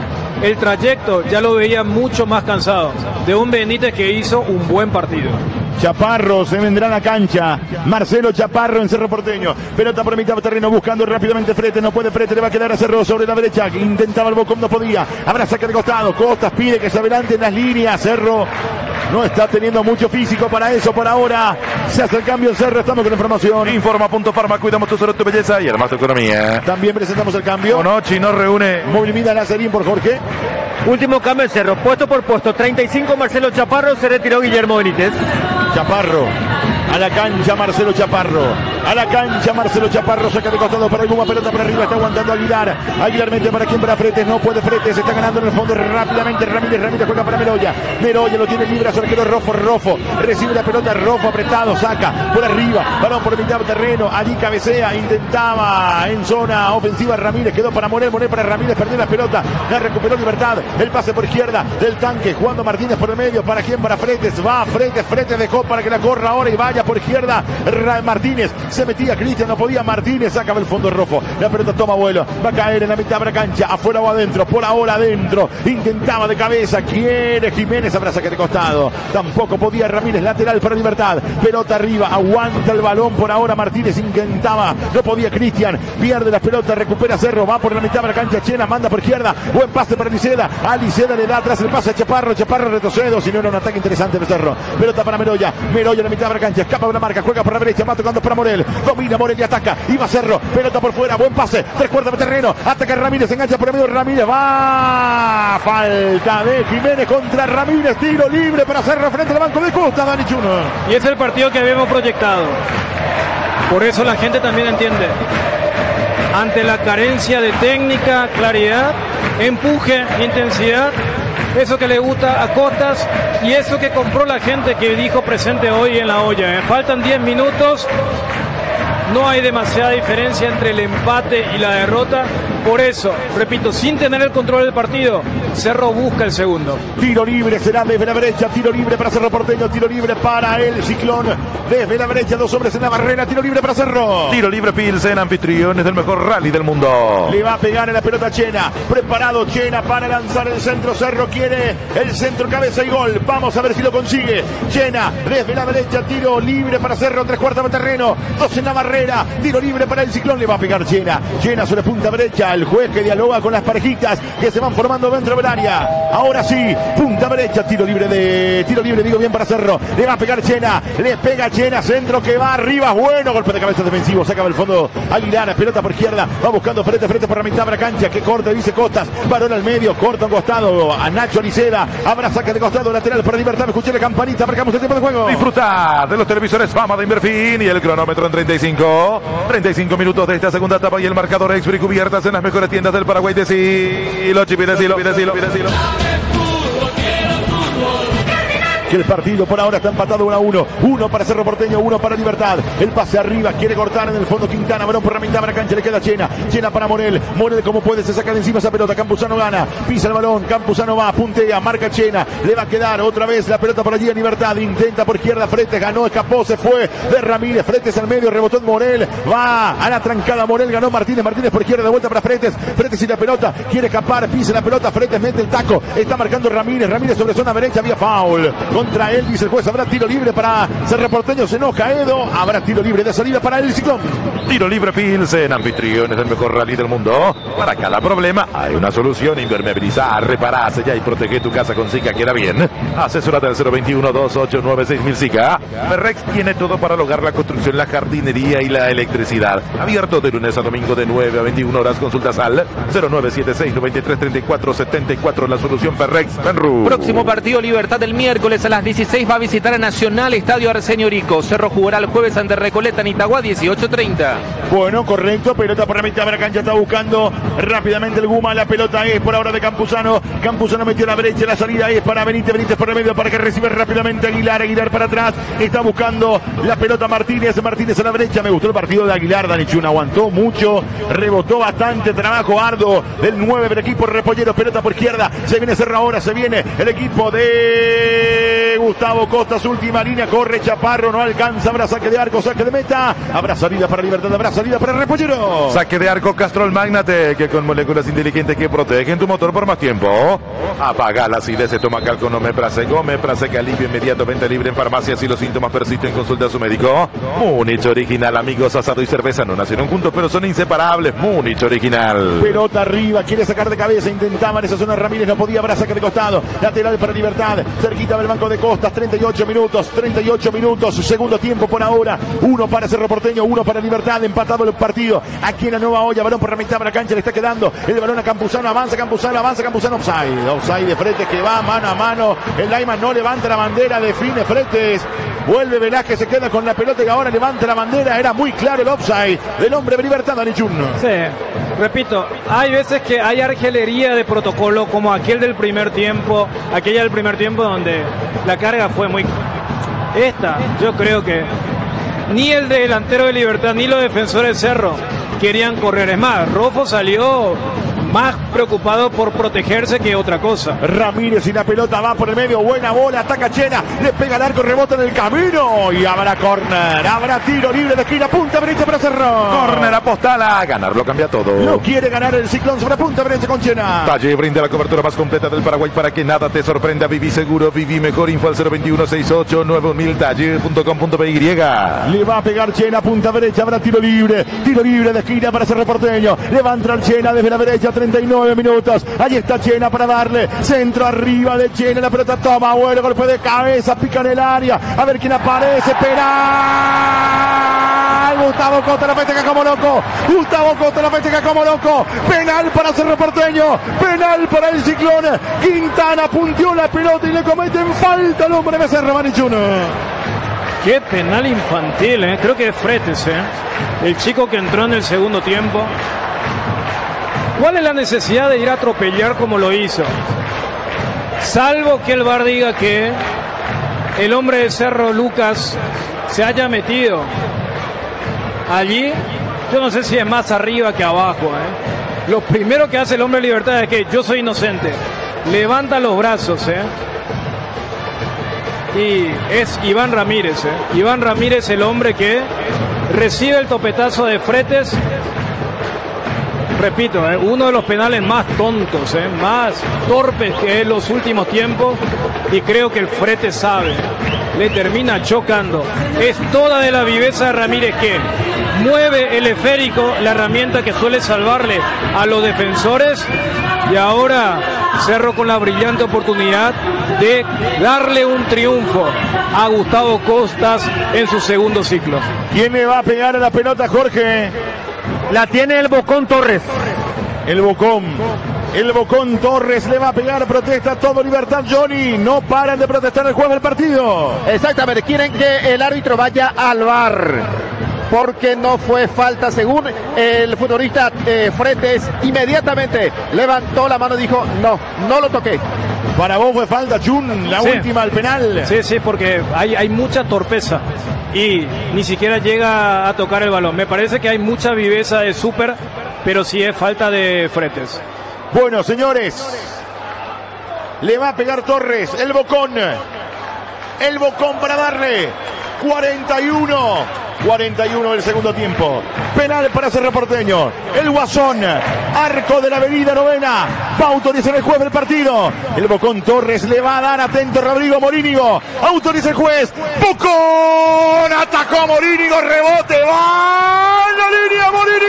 el trayecto, ya lo veía mucho más cansado, de un Benítez que hizo un buen partido. Chaparro se vendrá a la cancha. Marcelo Chaparro en Cerro Porteño. Pelota por mitad de terreno buscando rápidamente Frete. No puede Frete, le va a quedar a Cerro sobre la derecha. Intentaba el Bocón, no podía. Habrá saque de costado. Costas pide que se adelante en las líneas. Cerro no está teniendo mucho físico para eso por ahora. Se hace el cambio en Cerro. Estamos con la información. Informa Punto Farma, cuidamos tu salud, tu belleza y además tu economía. También presentamos el cambio. Onochi nos reúne. Móvil Midas, Láserín por Jorge. Último cambio en Cerro, puesto por puesto, 35 Marcelo Chaparro, se retiró Guillermo Benítez. Chaparro, a la cancha Marcelo Chaparro, a la cancha Marcelo Chaparro, saca de costado para alguna pelota para arriba, está aguantando Aguilar, Aguilar mete para quien, para Fretes, no puede Fretes, se está ganando en el fondo rápidamente Ramírez juega para Meroya lo tiene libre a su arquero Rofo, recibe la pelota, Rofo apretado, saca por arriba, balón por mitad de terreno, allí cabecea, intentaba en zona ofensiva Ramírez, quedó para Morel para Ramírez, perdió la pelota, la recuperó Libertad, el pase por izquierda del tanque, jugando Martínez por el medio, para quien, para Fretes, va Fretes dejó para que la corra ahora y vaya por izquierda Martínez, se metía Cristian, no podía Martínez, sacaba el fondo rojo. La pelota toma vuelo, va a caer en la mitad de la cancha, afuera o adentro, por ahora adentro. Intentaba de cabeza, quiere Jiménez, habrá saque de costado. Tampoco podía Ramírez, lateral para Libertad. Pelota arriba, aguanta el balón por ahora Martínez, intentaba, no podía Cristian, pierde la pelota, recupera Cerro, va por la mitad de la cancha, Chena manda por izquierda, buen pase para Liceda, a Liceda le da atrás el pase a Chaparro, Chaparro retrocede, si no era un ataque interesante de Cerro. Pelota para Meroya, Meroya en la mitad de la cancha, escapa de la marca, juega por la derecha, va tocando para Morel, domina Morel y ataca, iba Cerro, pelota por fuera, buen pase, 3/4 de terreno, ataca Ramírez, engancha por el medio, Ramírez va, falta de Jiménez contra Ramírez, tiro libre para Cerro frente al banco de Costa, Dani Chuno. Y es el partido que habíamos proyectado. Por eso la gente también entiende. Ante la carencia de técnica, claridad, empuje, intensidad, eso que le gusta a Costas y eso que compró la gente que dijo presente hoy en la olla. Faltan 10 minutos. No hay demasiada diferencia entre el empate y la derrota. Por eso, repito, sin tener el control del partido, Cerro busca el segundo. Tiro libre será desde la brecha, tiro libre para Cerro Porteño, tiro libre para el Ciclón. Desde la brecha, 2 hombres en la barrera, tiro libre para Cerro. Tiro libre Pilsen, anfitriones del mejor rally del mundo. Le va a pegar en la pelota Chena. Preparado Chena para lanzar el centro. Cerro quiere el centro, cabeza y gol. Vamos a ver si lo consigue. Chena desde la derecha, tiro libre para Cerro, 3/4 de terreno, 2 en la barrera, tiro libre para el Ciclón. Le va a pegar Chena. Chena sobre punta derecha. El juez que dialoga con las parejitas que se van formando dentro del área. Ahora sí, punta derecha, tiro libre, digo bien para Cerro. Le va a pegar Chena, le pega Chena, centro que va arriba, bueno, golpe de cabeza defensivo, saca del fondo Aguilar, pelota por izquierda, va buscando frente por la mitad de la cancha, que corte, dice Costas, varón al medio, corta un costado a Nacho Liceda, habrá saque de costado lateral para Libertad, escuché la campanita, marcamos el tiempo de juego. Disfruta de los televisores Fama de Inverfin y el cronómetro en 35 minutos de esta segunda etapa y el marcador Exfree cubiertas en las mejores tiendas del Paraguay. Decilo, Chipi, decilo. Que el partido por ahora está empatado 1-1. 1 para Cerro Porteño, 1 para Libertad. El pase arriba, quiere cortar en el fondo Quintana, balón por la mitad de la cancha, le queda Chena. Chena para Morel. Morel como puede, se saca de encima esa pelota. Campuzano gana, pisa el balón, Campuzano va, puntea, marca Chena. Le va a quedar otra vez la pelota por allí en Libertad. Intenta por izquierda, Fretes ganó, escapó, se fue de Ramírez. Fretes al medio, rebotó en Morel. Va a la trancada Morel, ganó Martínez. Martínez por izquierda, de vuelta para Fretes. Fretes y la pelota, quiere escapar, pisa la pelota. Fretes mete el taco, está marcando Ramírez. Ramírez sobre zona derecha, había foul contra él, dice el juez. Habrá tiro libre para Cerro Porteño, se enoja Edo. Habrá tiro libre de salida para el Ciclón. Tiro libre Pilsen, anfitriones del mejor rally del mundo. Para cada problema hay una solución. Impermeabilizar, reparar, sellar y proteger tu casa con Zika queda bien. Asesórate al 021-2896.000 Zika. Ferrex tiene todo para lograr la construcción, la jardinería y la electricidad. Abierto de lunes a domingo de 9 a 21 horas. Consultas al 0976-933474. La solución Ferrex Benru. Próximo partido Libertad el miércoles a las 16 va a visitar a Nacional, Estadio Arsenio Rico. Cerro jugará el jueves ante Recoleta en Itagua, 18:30. Bueno, correcto, pelota por la mitad de la cancha, está buscando rápidamente el Guma, la pelota es por ahora de Campuzano. Campuzano metió la brecha, la salida es para Benítez por el medio para que reciba rápidamente Aguilar para atrás, está buscando la pelota Martínez a la brecha. Me gustó el partido de Aguilar, Dani Chun, aguantó mucho, rebotó bastante, trabajo arduo del 9 del equipo Repolleros, pelota por izquierda, se viene Cerro ahora, se viene el equipo de Gustavo Costas, última línea, corre Chaparro, no alcanza, habrá saque de arco, saque de meta, habrá salida para Libertad, habrá salida para Repollero. Saque de arco Castrol Magnate, que con moléculas inteligentes que protegen tu motor por más tiempo. Apaga la acidez, se toma calco, no Meprazec, Meprazec alivio inmediato, venta libre en farmacias si los síntomas persisten, consulta a su médico. Múnich Original, amigos, asado y cerveza no nacieron juntos, pero son inseparables. Múnich Original. Pelota arriba, quiere sacar de cabeza, intentaba en esa zona Ramírez, no podía, habrá saque de costado, lateral para Libertad, cerquita del banco de Costas, 38 minutos, segundo tiempo por ahora, 1 para Cerro Porteño, 1 para Libertad, empatado el partido, aquí en la nueva olla, balón por la mitad de la cancha, le está quedando el balón a Campuzano, avanza Campuzano, offside de Fretes que va mano a mano, el Laiman no levanta la bandera, define Fretes, vuelve Velázquez, se queda con la pelota y ahora levanta la bandera, era muy claro el offside del hombre de Libertad, Dani Chun. Sí, repito, hay veces que hay argelería de protocolo como aquella del primer tiempo donde la carga fue muy... yo creo que ni el delantero de Libertad ni los defensores de Cerro querían correr. Es más, Rofo salió más preocupado por protegerse que otra cosa. Ramírez y la pelota va por el medio, buena bola, ataca Chena, le pega al arco, rebota en el camino y habrá córner, habrá tiro libre de esquina, punta derecha para Cerro. Córner Apostala, ganarlo cambia todo. No quiere ganar el Ciclón sobre punta derecha con Chena. Talle brinda la cobertura más completa del Paraguay para que nada te sorprenda. Viví seguro, viví mejor. Info al 021-68-9000 talle.com.py. Le va a pegar Chena, punta derecha, habrá tiro libre de esquina para Cerro Porteño. Le va a entrar Chena desde la derecha, 39 minutos. Ahí está Chena para darle. Centro arriba de Chena, la pelota toma, bueno, golpe de cabeza, pica en el área. A ver quién aparece, penal. Gustavo Costa la festeja como loco. Gustavo Costa la festeja como loco. Penal para Cerro Porteño. Penal para el Ciclón. Quintana punteó la pelota y le cometen falta al hombre de Cerro, Marichuno. Qué penal infantil, creo que es Fretes, el chico que entró en el segundo tiempo. ¿Cuál es la necesidad de ir a atropellar como lo hizo? Salvo que el VAR diga que el hombre de Cerro, Lucas, se haya metido allí. Yo no sé si es más arriba que abajo. Lo primero que hace el hombre de Libertad es que yo soy inocente. Levanta los brazos, y es Iván Ramírez, Iván Ramírez, el hombre que recibe el topetazo de Fretes. Repito, uno de los penales más tontos, más torpes que en los últimos tiempos, y creo que el Fretes sabe, le termina chocando. Es toda de la viveza de Ramírez, que mueve el esférico, la herramienta que suele salvarle a los defensores, y ahora Cerro con la brillante oportunidad de darle un triunfo a Gustavo Costas en su segundo ciclo. ¿Quién le va a pegar a la pelota, Jorge? La tiene el Bocón Torres. El Bocón Torres le va a pegar, protesta todo Libertad, Johnny. No paran de protestar el juez del partido. Exactamente, quieren que el árbitro vaya al VAR, porque no fue falta. Según el futbolista Fretes, inmediatamente levantó la mano y dijo, no lo toqué. Para vos fue falta, Chun, la última al penal. Sí, porque hay mucha torpeza y ni siquiera llega a tocar el balón. Me parece que hay mucha viveza de Súper, pero sí es falta de Fretes. Bueno, señores, le va a pegar Torres, el Bocón para darle 41 del segundo tiempo. Penal para Cerro Porteño. El Guasón, arco de la avenida Novena, va a autorizar el juez del partido. El Bocón Torres le va a dar, atento Rodrigo Morínigo. Autoriza el juez. Bocón, atacó Morínigo, rebote, va en la línea, Morínigo.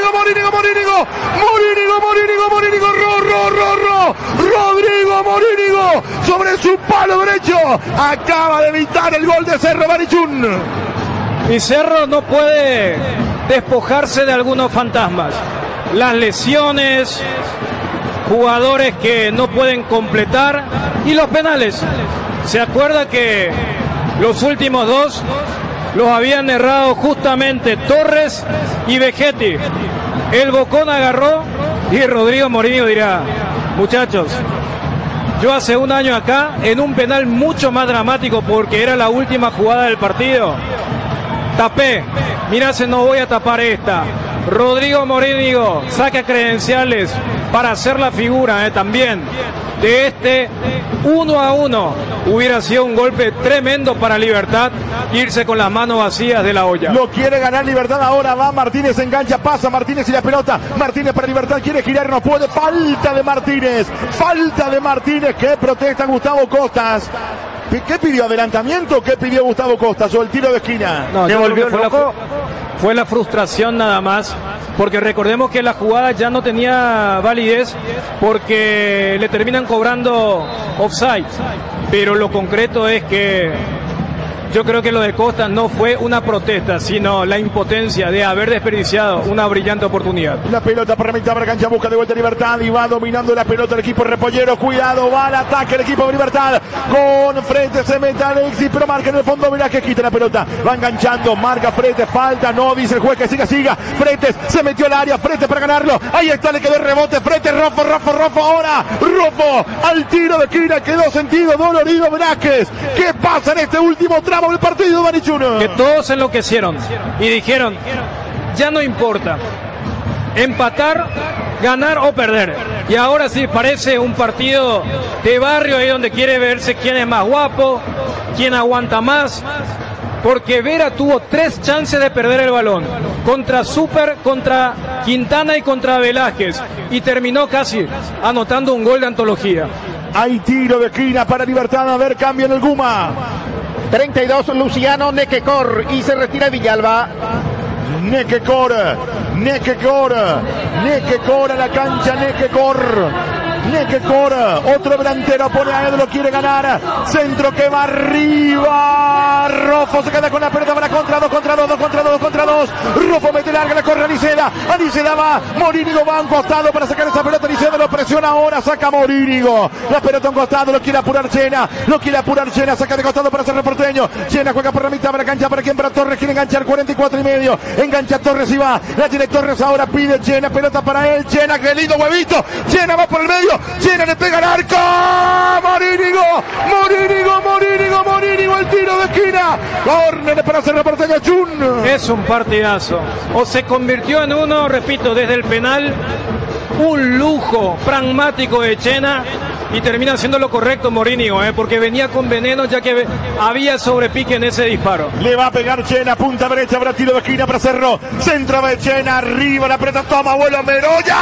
Rodrigo Morínigo sobre su palo derecho. Acaba de evitar el gol de Cerro, Marichún. Y Cerro no puede despojarse de algunos fantasmas. Las lesiones, jugadores que no pueden completar y los penales. Se acuerda que los últimos dos los habían errado justamente Torres y Vegetti. El Bocón agarró y Rodrigo Morínigo dirá, muchachos, yo hace un año acá, en un penal mucho más dramático porque era la última jugada del partido, tapé, mirá si no voy a tapar esta. Rodrigo Morínigo saca credenciales para hacer la figura también de este 1-1. Hubiera sido un golpe tremendo para Libertad, irse con las manos vacías de la olla. Lo quiere ganar Libertad, ahora va Martínez, engancha, pasa Martínez y la pelota. Martínez para Libertad, quiere girar, no puede. Falta de Martínez, que protesta Gustavo Costas. ¿Qué pidió? ¿Adelantamiento? ¿Qué pidió Gustavo Costas? ¿O el tiro de esquina? No, se volvió loco. Fue la frustración nada más, porque recordemos que la jugada ya no tenía validez porque le terminan cobrando offside, pero lo concreto es que yo creo que lo de Costa no fue una protesta, sino la impotencia de haber desperdiciado una brillante oportunidad. La pelota para mitad para cancha, busca de vuelta Libertad y va dominando la pelota el equipo repollero. Cuidado, va al ataque el equipo de Libertad. Con frente se mete Alexis, pero marca en el fondo. Mirá que quita la pelota, va enganchando, marca Fretes, falta, no, dice el juez que siga. Fretes se metió al área, Fretes para ganarlo. Ahí está, le quedó el rebote. Fretes, Rofo, ahora Rofo al tiro de esquina, quedó sentido dolorido Velázquez. ¿Qué pasa en este último tramo del partido, Marichuno? Que todos enloquecieron y dijeron, ya no importa, empatar ganar o perder. Y ahora sí parece un partido de barrio ahí donde quiere verse quién es más guapo, quién aguanta más. Porque Vera tuvo 3 chances de perder el balón. Contra Super, contra Quintana y contra Velázquez. Y terminó casi anotando un gol de antología. Hay tiro de esquina para Libertad. A ver, cambia en el Guma. 32 Luciano Nequecor y se retira Villalba. Nequecor a la cancha, Nequecor, otro delantero pone a Ed, lo quiere ganar, centro que va arriba, Rofo se queda con la pelota para contra dos, Rofo mete larga, le corre a Niceda va, Morínigo va a un costado para sacar esa pelota, Niceda lo presiona ahora, saca Morínigo, la pelota a un costado, lo quiere apurar Chena, saca de costado para Cerro Porteño, Chena juega por la mitad de la cancha, ¿para quién? Para Torres, quiere enganchar 44 y medio, engancha Torres y va, la tiene Torres ahora, pide Chena, pelota para él, Chena, qué lindo huevito, Chena va por el medio, Chena le pega al arco, Morínigo, el tiro de esquina, córner para Cerro Porteño, Chun. Es un partidazo, o se convirtió en uno, repito, desde el penal, un lujo pragmático de Chena, y termina haciendo lo correcto Morínigo, porque venía con veneno ya que había sobrepique en ese disparo. Le va a pegar Chena, punta derecha, habrá tiro de esquina para Cerro, centro de Chena, arriba, la pelota toma, vuelo Meroya,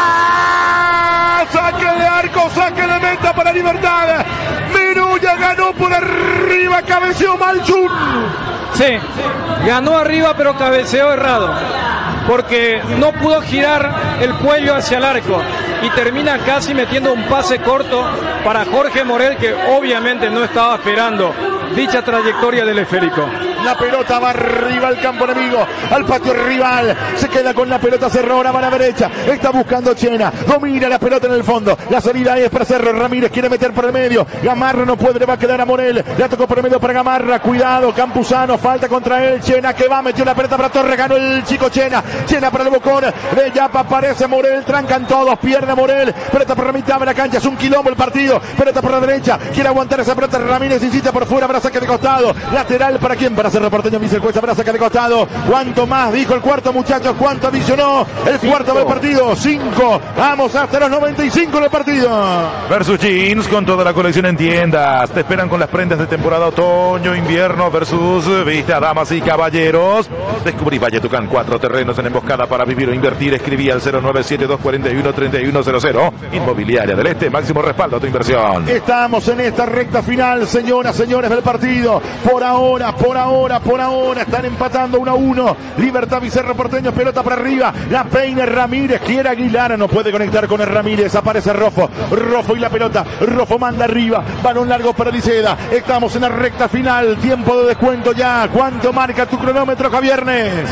saque de arco, saque de meta para Libertad, Meroya ganó por arriba, cabeceó mal Chun. Sí, ganó arriba pero cabeceó errado, porque no pudo girar el cuello hacia el arco y termina casi metiendo un pase corto para Jorge Morel, que obviamente no estaba esperando dicha trayectoria del esférico. La pelota va arriba al campo enemigo, al patio rival, se queda con la pelota Cerro, ahora va a la derecha, está buscando Chena, domina la pelota en el fondo, la salida es para Cerro, Ramírez quiere meter por el medio, Gamarra no puede, le va a quedar a Morel, la tocó por el medio para Gamarra, cuidado, Campuzano, falta contra él, Chena que va, metió la pelota para Torres, ganó el chico Chena para el Bocón, de Yapa aparece Morel, trancan todos, pierde Morel, pelota por la mitad de la cancha, es un quilombo el partido, pelota por la derecha, quiere aguantar esa pelota, Ramírez insiste por fuera, para saque de costado, lateral para quién, para Cerro Porteño, dice el juez, para saque de costado, cuánto más, dijo el cuarto muchachos, cuánto adicionó el cuarto del partido, 5, vamos hasta los 95 del partido. Versus Jeans con toda la colección en tiendas, te esperan con las prendas de temporada otoño, invierno versus vista, damas y caballeros, descubrí Valletucán, 4 terrenos en emboscada para vivir o invertir, escribí al 097-241-3100, Inmobiliaria del Este, máximo respaldo a tu inversión. Estamos en esta recta final, señoras, señores del partido, por ahora, están empatando 1-1, Libertad y Cerro Porteño, pelota para arriba, la peina Ramírez, quiere Aguilar, no puede conectar con el Ramírez, aparece Rofo y la pelota, Rofo manda arriba, balón largo para Liceda, estamos en la recta final, tiempo de descuento ya, ¿cuánto marca tu cronómetro, Javiernes?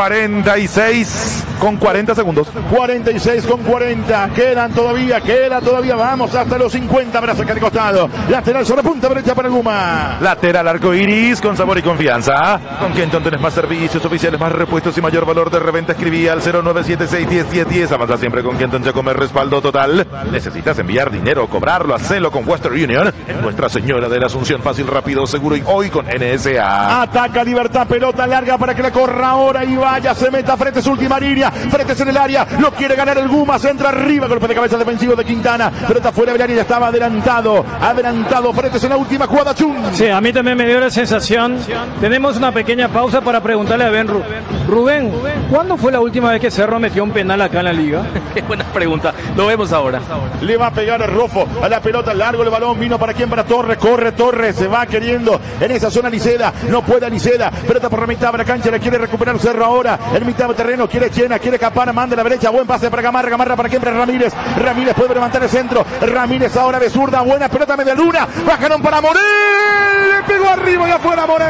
46 con 40 segundos. 46 con 40, queda todavía, vamos hasta los 50 para sacar de costado, lateral sobre punta derecha para el Guma. Lateral arco iris con sabor y confianza. Con Kenton tenés más servicios oficiales, más repuestos y mayor valor de reventa. Escribí al 0976101010. Avanza siempre con Kenton Giacomer, respaldo total. ¿Necesitas enviar dinero o cobrarlo? Hacelo con Western Union. En Nuestra Señora de la Asunción, fácil, rápido, seguro, y hoy con NSA. Ataca Libertad, pelota larga para que la corra ahora y vaya, se meta frente a su última línea, frente en el área, lo quiere ganar el Guma, centra arriba, golpe de cabeza defensivo de Quintana, pelota fuera del área, ya estaba adelantado, frente en la última jugada, Chun. Sí, a mí también me dio la sensación. Tenemos una pequeña pausa para preguntarle a Ben Rubén, ¿cuándo fue la última vez que Cerro metió un penal acá en la liga? Qué buena pregunta, lo vemos ahora. Le va a pegar a Rofo, a la pelota, largo el balón, vino para quién, para Torres, corre Torres, se va queriendo en esa zona Liceda, no puede Liceda, pelota por la mitad de la cancha, la quiere recuperar Cerro ahora, en mitad de terreno, quiere Chena, quiere Capana, manda a la derecha, buen pase para Gamarra para quién, para Ramírez puede levantar el centro, Ramírez ahora de zurda, buena pelota media luna, bajaron para Morel, le pegó arriba y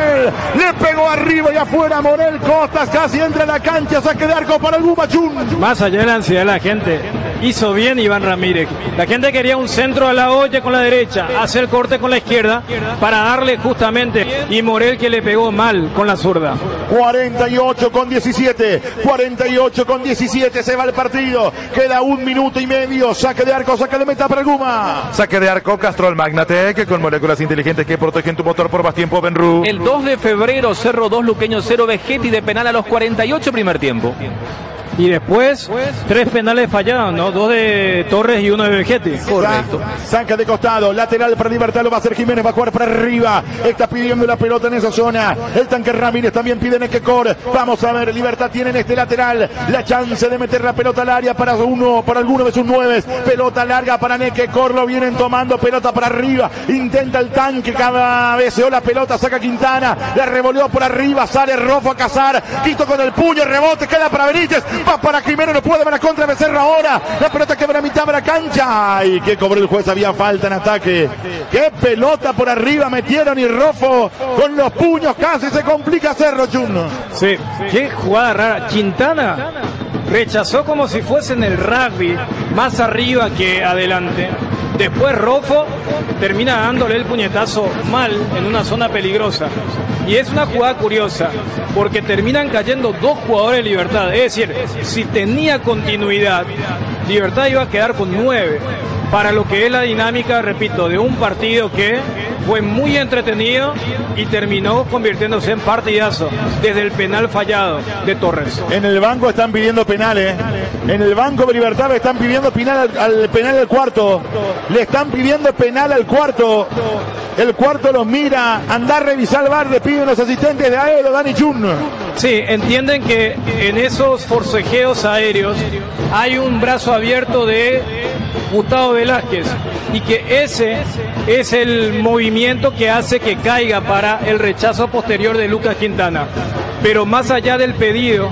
afuera Morel, Costas casi entra en la cancha, saque de arco para el Guma, Chun. Más allá de la ansiedad de la gente, hizo bien Iván Ramírez, la gente quería un centro a la olla con la derecha, hacer corte con la izquierda para darle justamente, y Morel que le pegó mal con la zurda. 48 con 17, se va el partido, queda 1 minuto y medio, saque de arco, saque de meta para el Guma. Saque de arco Castrol Magnatec, con moléculas inteligentes que protegen tu motor por más tiempo, Benru. El 2 de febrero, Cerro 2, Luqueño 0, Vegetti de penal a los 48 primer tiempo. Y después, 3 penales fallados, ¿no? ¿no? 2 de Torres y 1 de Vegetti. Correcto. Saca de costado, lateral para Libertad, lo va a hacer Jiménez, va a jugar para arriba. Está pidiendo la pelota en esa zona. El tanque Ramírez también pide Nequecor. Vamos a ver, Libertad tiene en este lateral la chance de meter la pelota al área para alguno de sus 9. Pelota larga para Nequecor, lo vienen tomando, pelota para arriba. Intenta el tanque, cabeceó la pelota, saca Quintana, la revolvió por arriba, sale Rofo a cazar. Quito con el puño, rebote, queda para Benítez, va para Jiménez, no puede, para contra Becerra ahora. La pelota que va a mitad de la cancha. Y que cobró el juez, había falta en ataque. Qué pelota por arriba metieron y Rofo con los puños casi se complica Cerro, Chun. Sí, qué jugada rara. Quintana rechazó como si fuese en el rugby, más arriba que adelante. Después Rofo termina dándole el puñetazo mal en una zona peligrosa. Y es una jugada curiosa, porque terminan cayendo 2 jugadores de Libertad. Es decir, si tenía continuidad, Libertad iba a quedar con 9. Para lo que es la dinámica, repito, de un partido que fue muy entretenido y terminó convirtiéndose en partidazo desde el penal fallado de Torres. En el banco están pidiendo penales. En el banco de Libertad están pidiendo penal al penal del cuarto. Le están pidiendo penal al cuarto. El cuarto los mira. Anda a revisar el VAR, le piden los asistentes de Aedo, Dani Chun. Sí, entienden que en esos forcejeos aéreos hay un brazo abierto de Gustavo Velázquez y que ese es el movimiento que hace que caiga para el rechazo posterior de Lucas Quintana. Pero más allá del pedido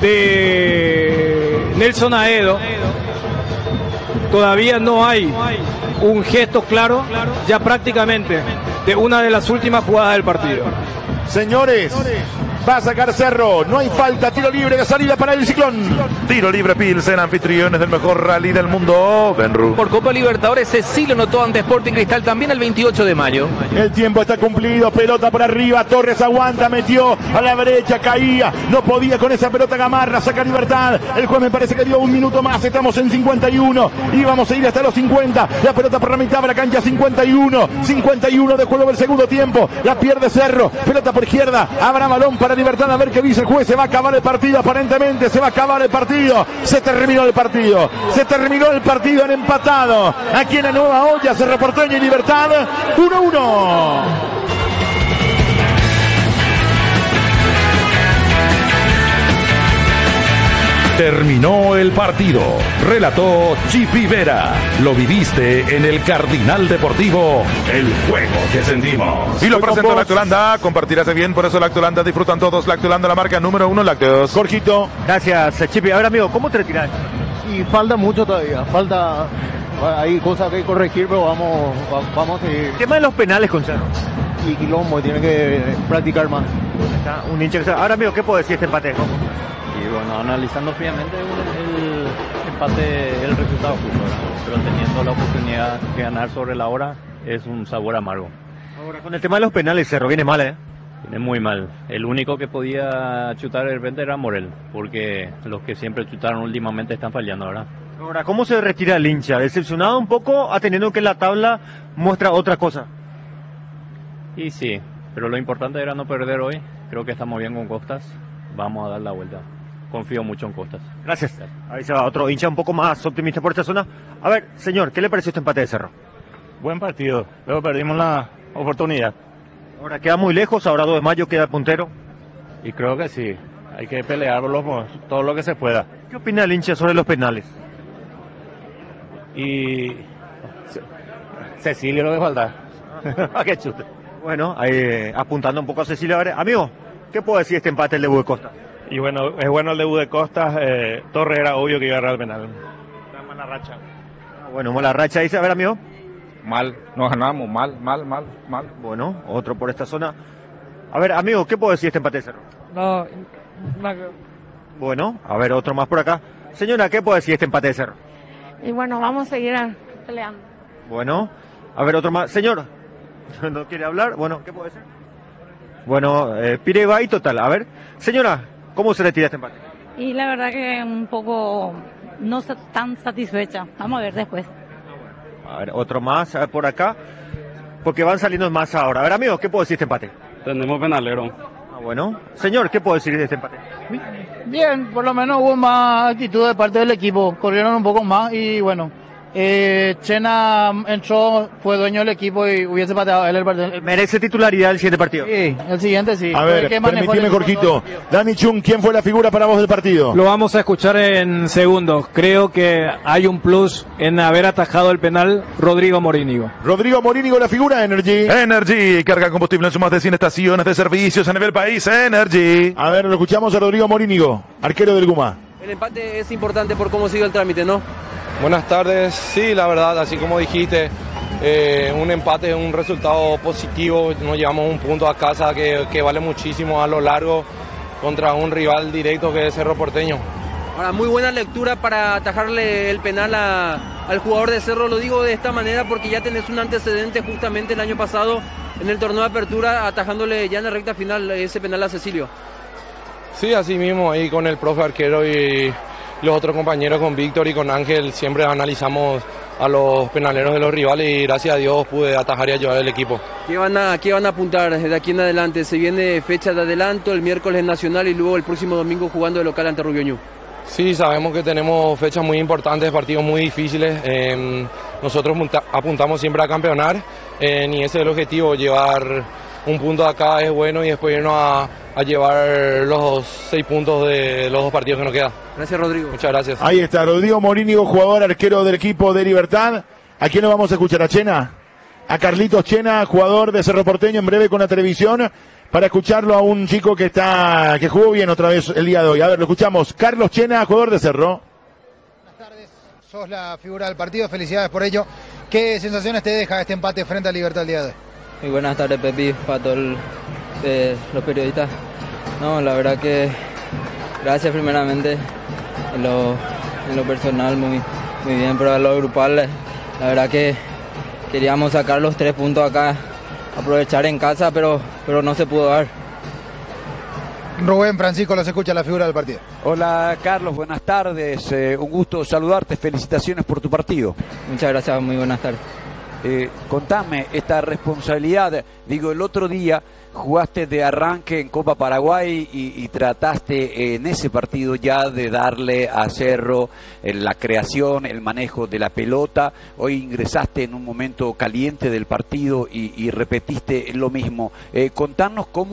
de Nelson Aedo, todavía no hay un gesto claro, ya prácticamente, de una de las últimas jugadas del partido. Señores, va a sacar Cerro, no hay falta, tiro libre de salida para el Ciclón. Tiro libre Pilsen, anfitriones del mejor rally del mundo. Benru. Por Copa Libertadores, Cecilio notó ante Sporting Cristal también el 28 de mayo. El tiempo está cumplido, pelota por arriba, Torres aguanta, metió a la brecha, caía, no podía con esa pelota Gamarra, saca Libertad. El juez me parece que dio un minuto más, estamos en 51 y vamos a ir hasta los 50. La pelota por la mitad de la cancha, 51 de juego del segundo tiempo, la pierde Cerro, pelota por izquierda, habrá balón para Libertad, a ver qué dice el juez. Se va a acabar el partido, aparentemente se va a acabar el partido. Se terminó el partido en empatado aquí en la Nueva Olla, Cerro Porteño y Libertad 1-1. Terminó el partido. Relató Chipi Vera. Lo viviste en el Cardinal Deportivo. El juego que sentimos. Y lo presentó Lactolanda. Compartirás bien, por eso Lactolanda. Disfrutan todos. Lactolanda, la marca número 1 lácteos. Jorgito. Gracias, Chipi. A ver, amigo, ¿cómo te retiras? Y falta mucho todavía. Hay cosas que corregir, pero vamos a seguir. El tema de los penales con Cerro. Y quilombo, tiene que practicar más. Está un hincha que... Ahora, amigo, ¿qué puedo decir este empate? Y bueno, analizando fríamente el empate, el resultado justo, ¿verdad? Pero teniendo la oportunidad de ganar sobre la hora, es un sabor amargo. Ahora, con el tema de los penales, Cerro viene mal, ¿eh? Viene muy mal. El único que podía chutar de repente era Morel, porque los que siempre chutaron últimamente están fallando, ¿verdad? Ahora, ¿cómo se retira el hincha? ¿Decepcionado un poco, atendiendo que la tabla muestra otra cosa? Y sí, pero lo importante era no perder hoy. Creo que estamos bien con Costas. Vamos a dar la vuelta. Confío mucho en Costas. Gracias. Ahí se va otro hincha un poco más optimista por esta zona. A ver, señor, ¿qué le pareció este empate de Cerro? Buen partido, luego perdimos la oportunidad. Ahora queda muy lejos, ahora 2 de mayo queda puntero. Y creo que sí, hay que pelear por todo lo que se pueda. ¿Qué opina el hincha sobre los penales? Y Cecilio lo que falta. ¿A qué chute? Bueno, ahí apuntando un poco a Cecilio. A ver, amigo, ¿qué puedo decir este empate del debut de Costa? Y bueno, es bueno el debut de Costas. Torres era obvio que iba a agarrar el penal. Está en mala racha. Bueno, mala racha, dice. A ver, amigo. Mal, nos ganamos, mal. Bueno, otro por esta zona. A ver, amigo, ¿qué puedo decir este empate de Cerro? No. Bueno, a ver, otro más por acá. Señora, ¿qué puedo decir este empate de Cerro? Y bueno, vamos a seguir peleando. Bueno, a ver, otro más. Señor, ¿no quiere hablar? Bueno, ¿qué puede ser? Bueno, Pireva y total. A ver, señora, ¿cómo se le tira este empate? Y la verdad que un poco no tan satisfecha. Vamos a ver después. A ver, otro más por acá, porque van saliendo más ahora. A ver, amigos, ¿qué puedo decir este empate? Tenemos penalero. Bueno, señor, ¿qué puedo decir de este empate? Bien, por lo menos hubo más actitud de parte del equipo, corrieron un poco más y bueno, Chena entró, fue dueño del equipo y hubiese pateado él el partido. ¿Merece titularidad el siguiente partido? Sí, el siguiente sí. A ver, permitime, Jorgito. Dani Chun, ¿quién fue la figura para vos del partido? Lo vamos a escuchar en segundos. Creo que hay un plus en haber atajado el penal Rodrigo Morínigo. Rodrigo Morínigo, la figura Energy. Energy, carga combustible en sus más de 100 estaciones de servicios a nivel país. Energy. A ver, lo escuchamos a Rodrigo Morínigo, arquero del Guma. El empate es importante por cómo sigue el trámite, ¿no? Buenas tardes, sí, la verdad, así como dijiste, un empate es un resultado positivo, nos llevamos un punto a casa que vale muchísimo a lo largo contra un rival directo que es Cerro Porteño. Ahora, muy buena lectura para atajarle el penal al jugador de Cerro, lo digo de esta manera porque ya tenés un antecedente justamente el año pasado en el torneo de apertura atajándole ya en la recta final ese penal a Cecilio. Sí, así mismo, ahí con el profe arquero y los otros compañeros, con Víctor y con Ángel, siempre analizamos a los penaleros de los rivales y gracias a Dios pude atajar y ayudar al equipo. ¿Qué van a apuntar de aquí en adelante? Se viene fecha de adelanto, el miércoles Nacional y luego el próximo domingo jugando de local ante Rubio Ñu. Sí, sabemos que tenemos fechas muy importantes, partidos muy difíciles. Nosotros apuntamos siempre a campeonar y ese es el objetivo, llevar un punto de acá es bueno y después irnos a llevar los 6 puntos de los 2 partidos que nos quedan. Gracias, Rodrigo. Muchas gracias. Ahí está, Rodrigo Morínigo, jugador arquero del equipo de Libertad. ¿A quién lo vamos a escuchar? ¿A Chena? A Carlitos Chena, jugador de Cerro Porteño, en breve con la televisión, para escucharlo a un chico que jugó bien otra vez el día de hoy. A ver, lo escuchamos. Carlos Chena, jugador de Cerro. Buenas tardes, sos la figura del partido, felicidades por ello. ¿Qué sensaciones te deja este empate frente a Libertad el día de hoy? Muy buenas tardes, Pepi, para todos los periodistas. No, la verdad que gracias primeramente en lo personal, muy bien, pero en lo grupal, la verdad que queríamos sacar los 3 puntos acá, aprovechar en casa, pero no se pudo dar. Rubén Francisco, los escucha, la figura del partido. Hola Carlos, buenas tardes, un gusto saludarte, felicitaciones por tu partido. Muchas gracias, muy buenas tardes. Contame esta responsabilidad, digo, el otro día jugaste de arranque en Copa Paraguay y trataste en ese partido ya de darle a Cerro la creación, el manejo de la pelota. Hoy ingresaste en un momento caliente del partido y repetiste lo mismo. Contanos cómo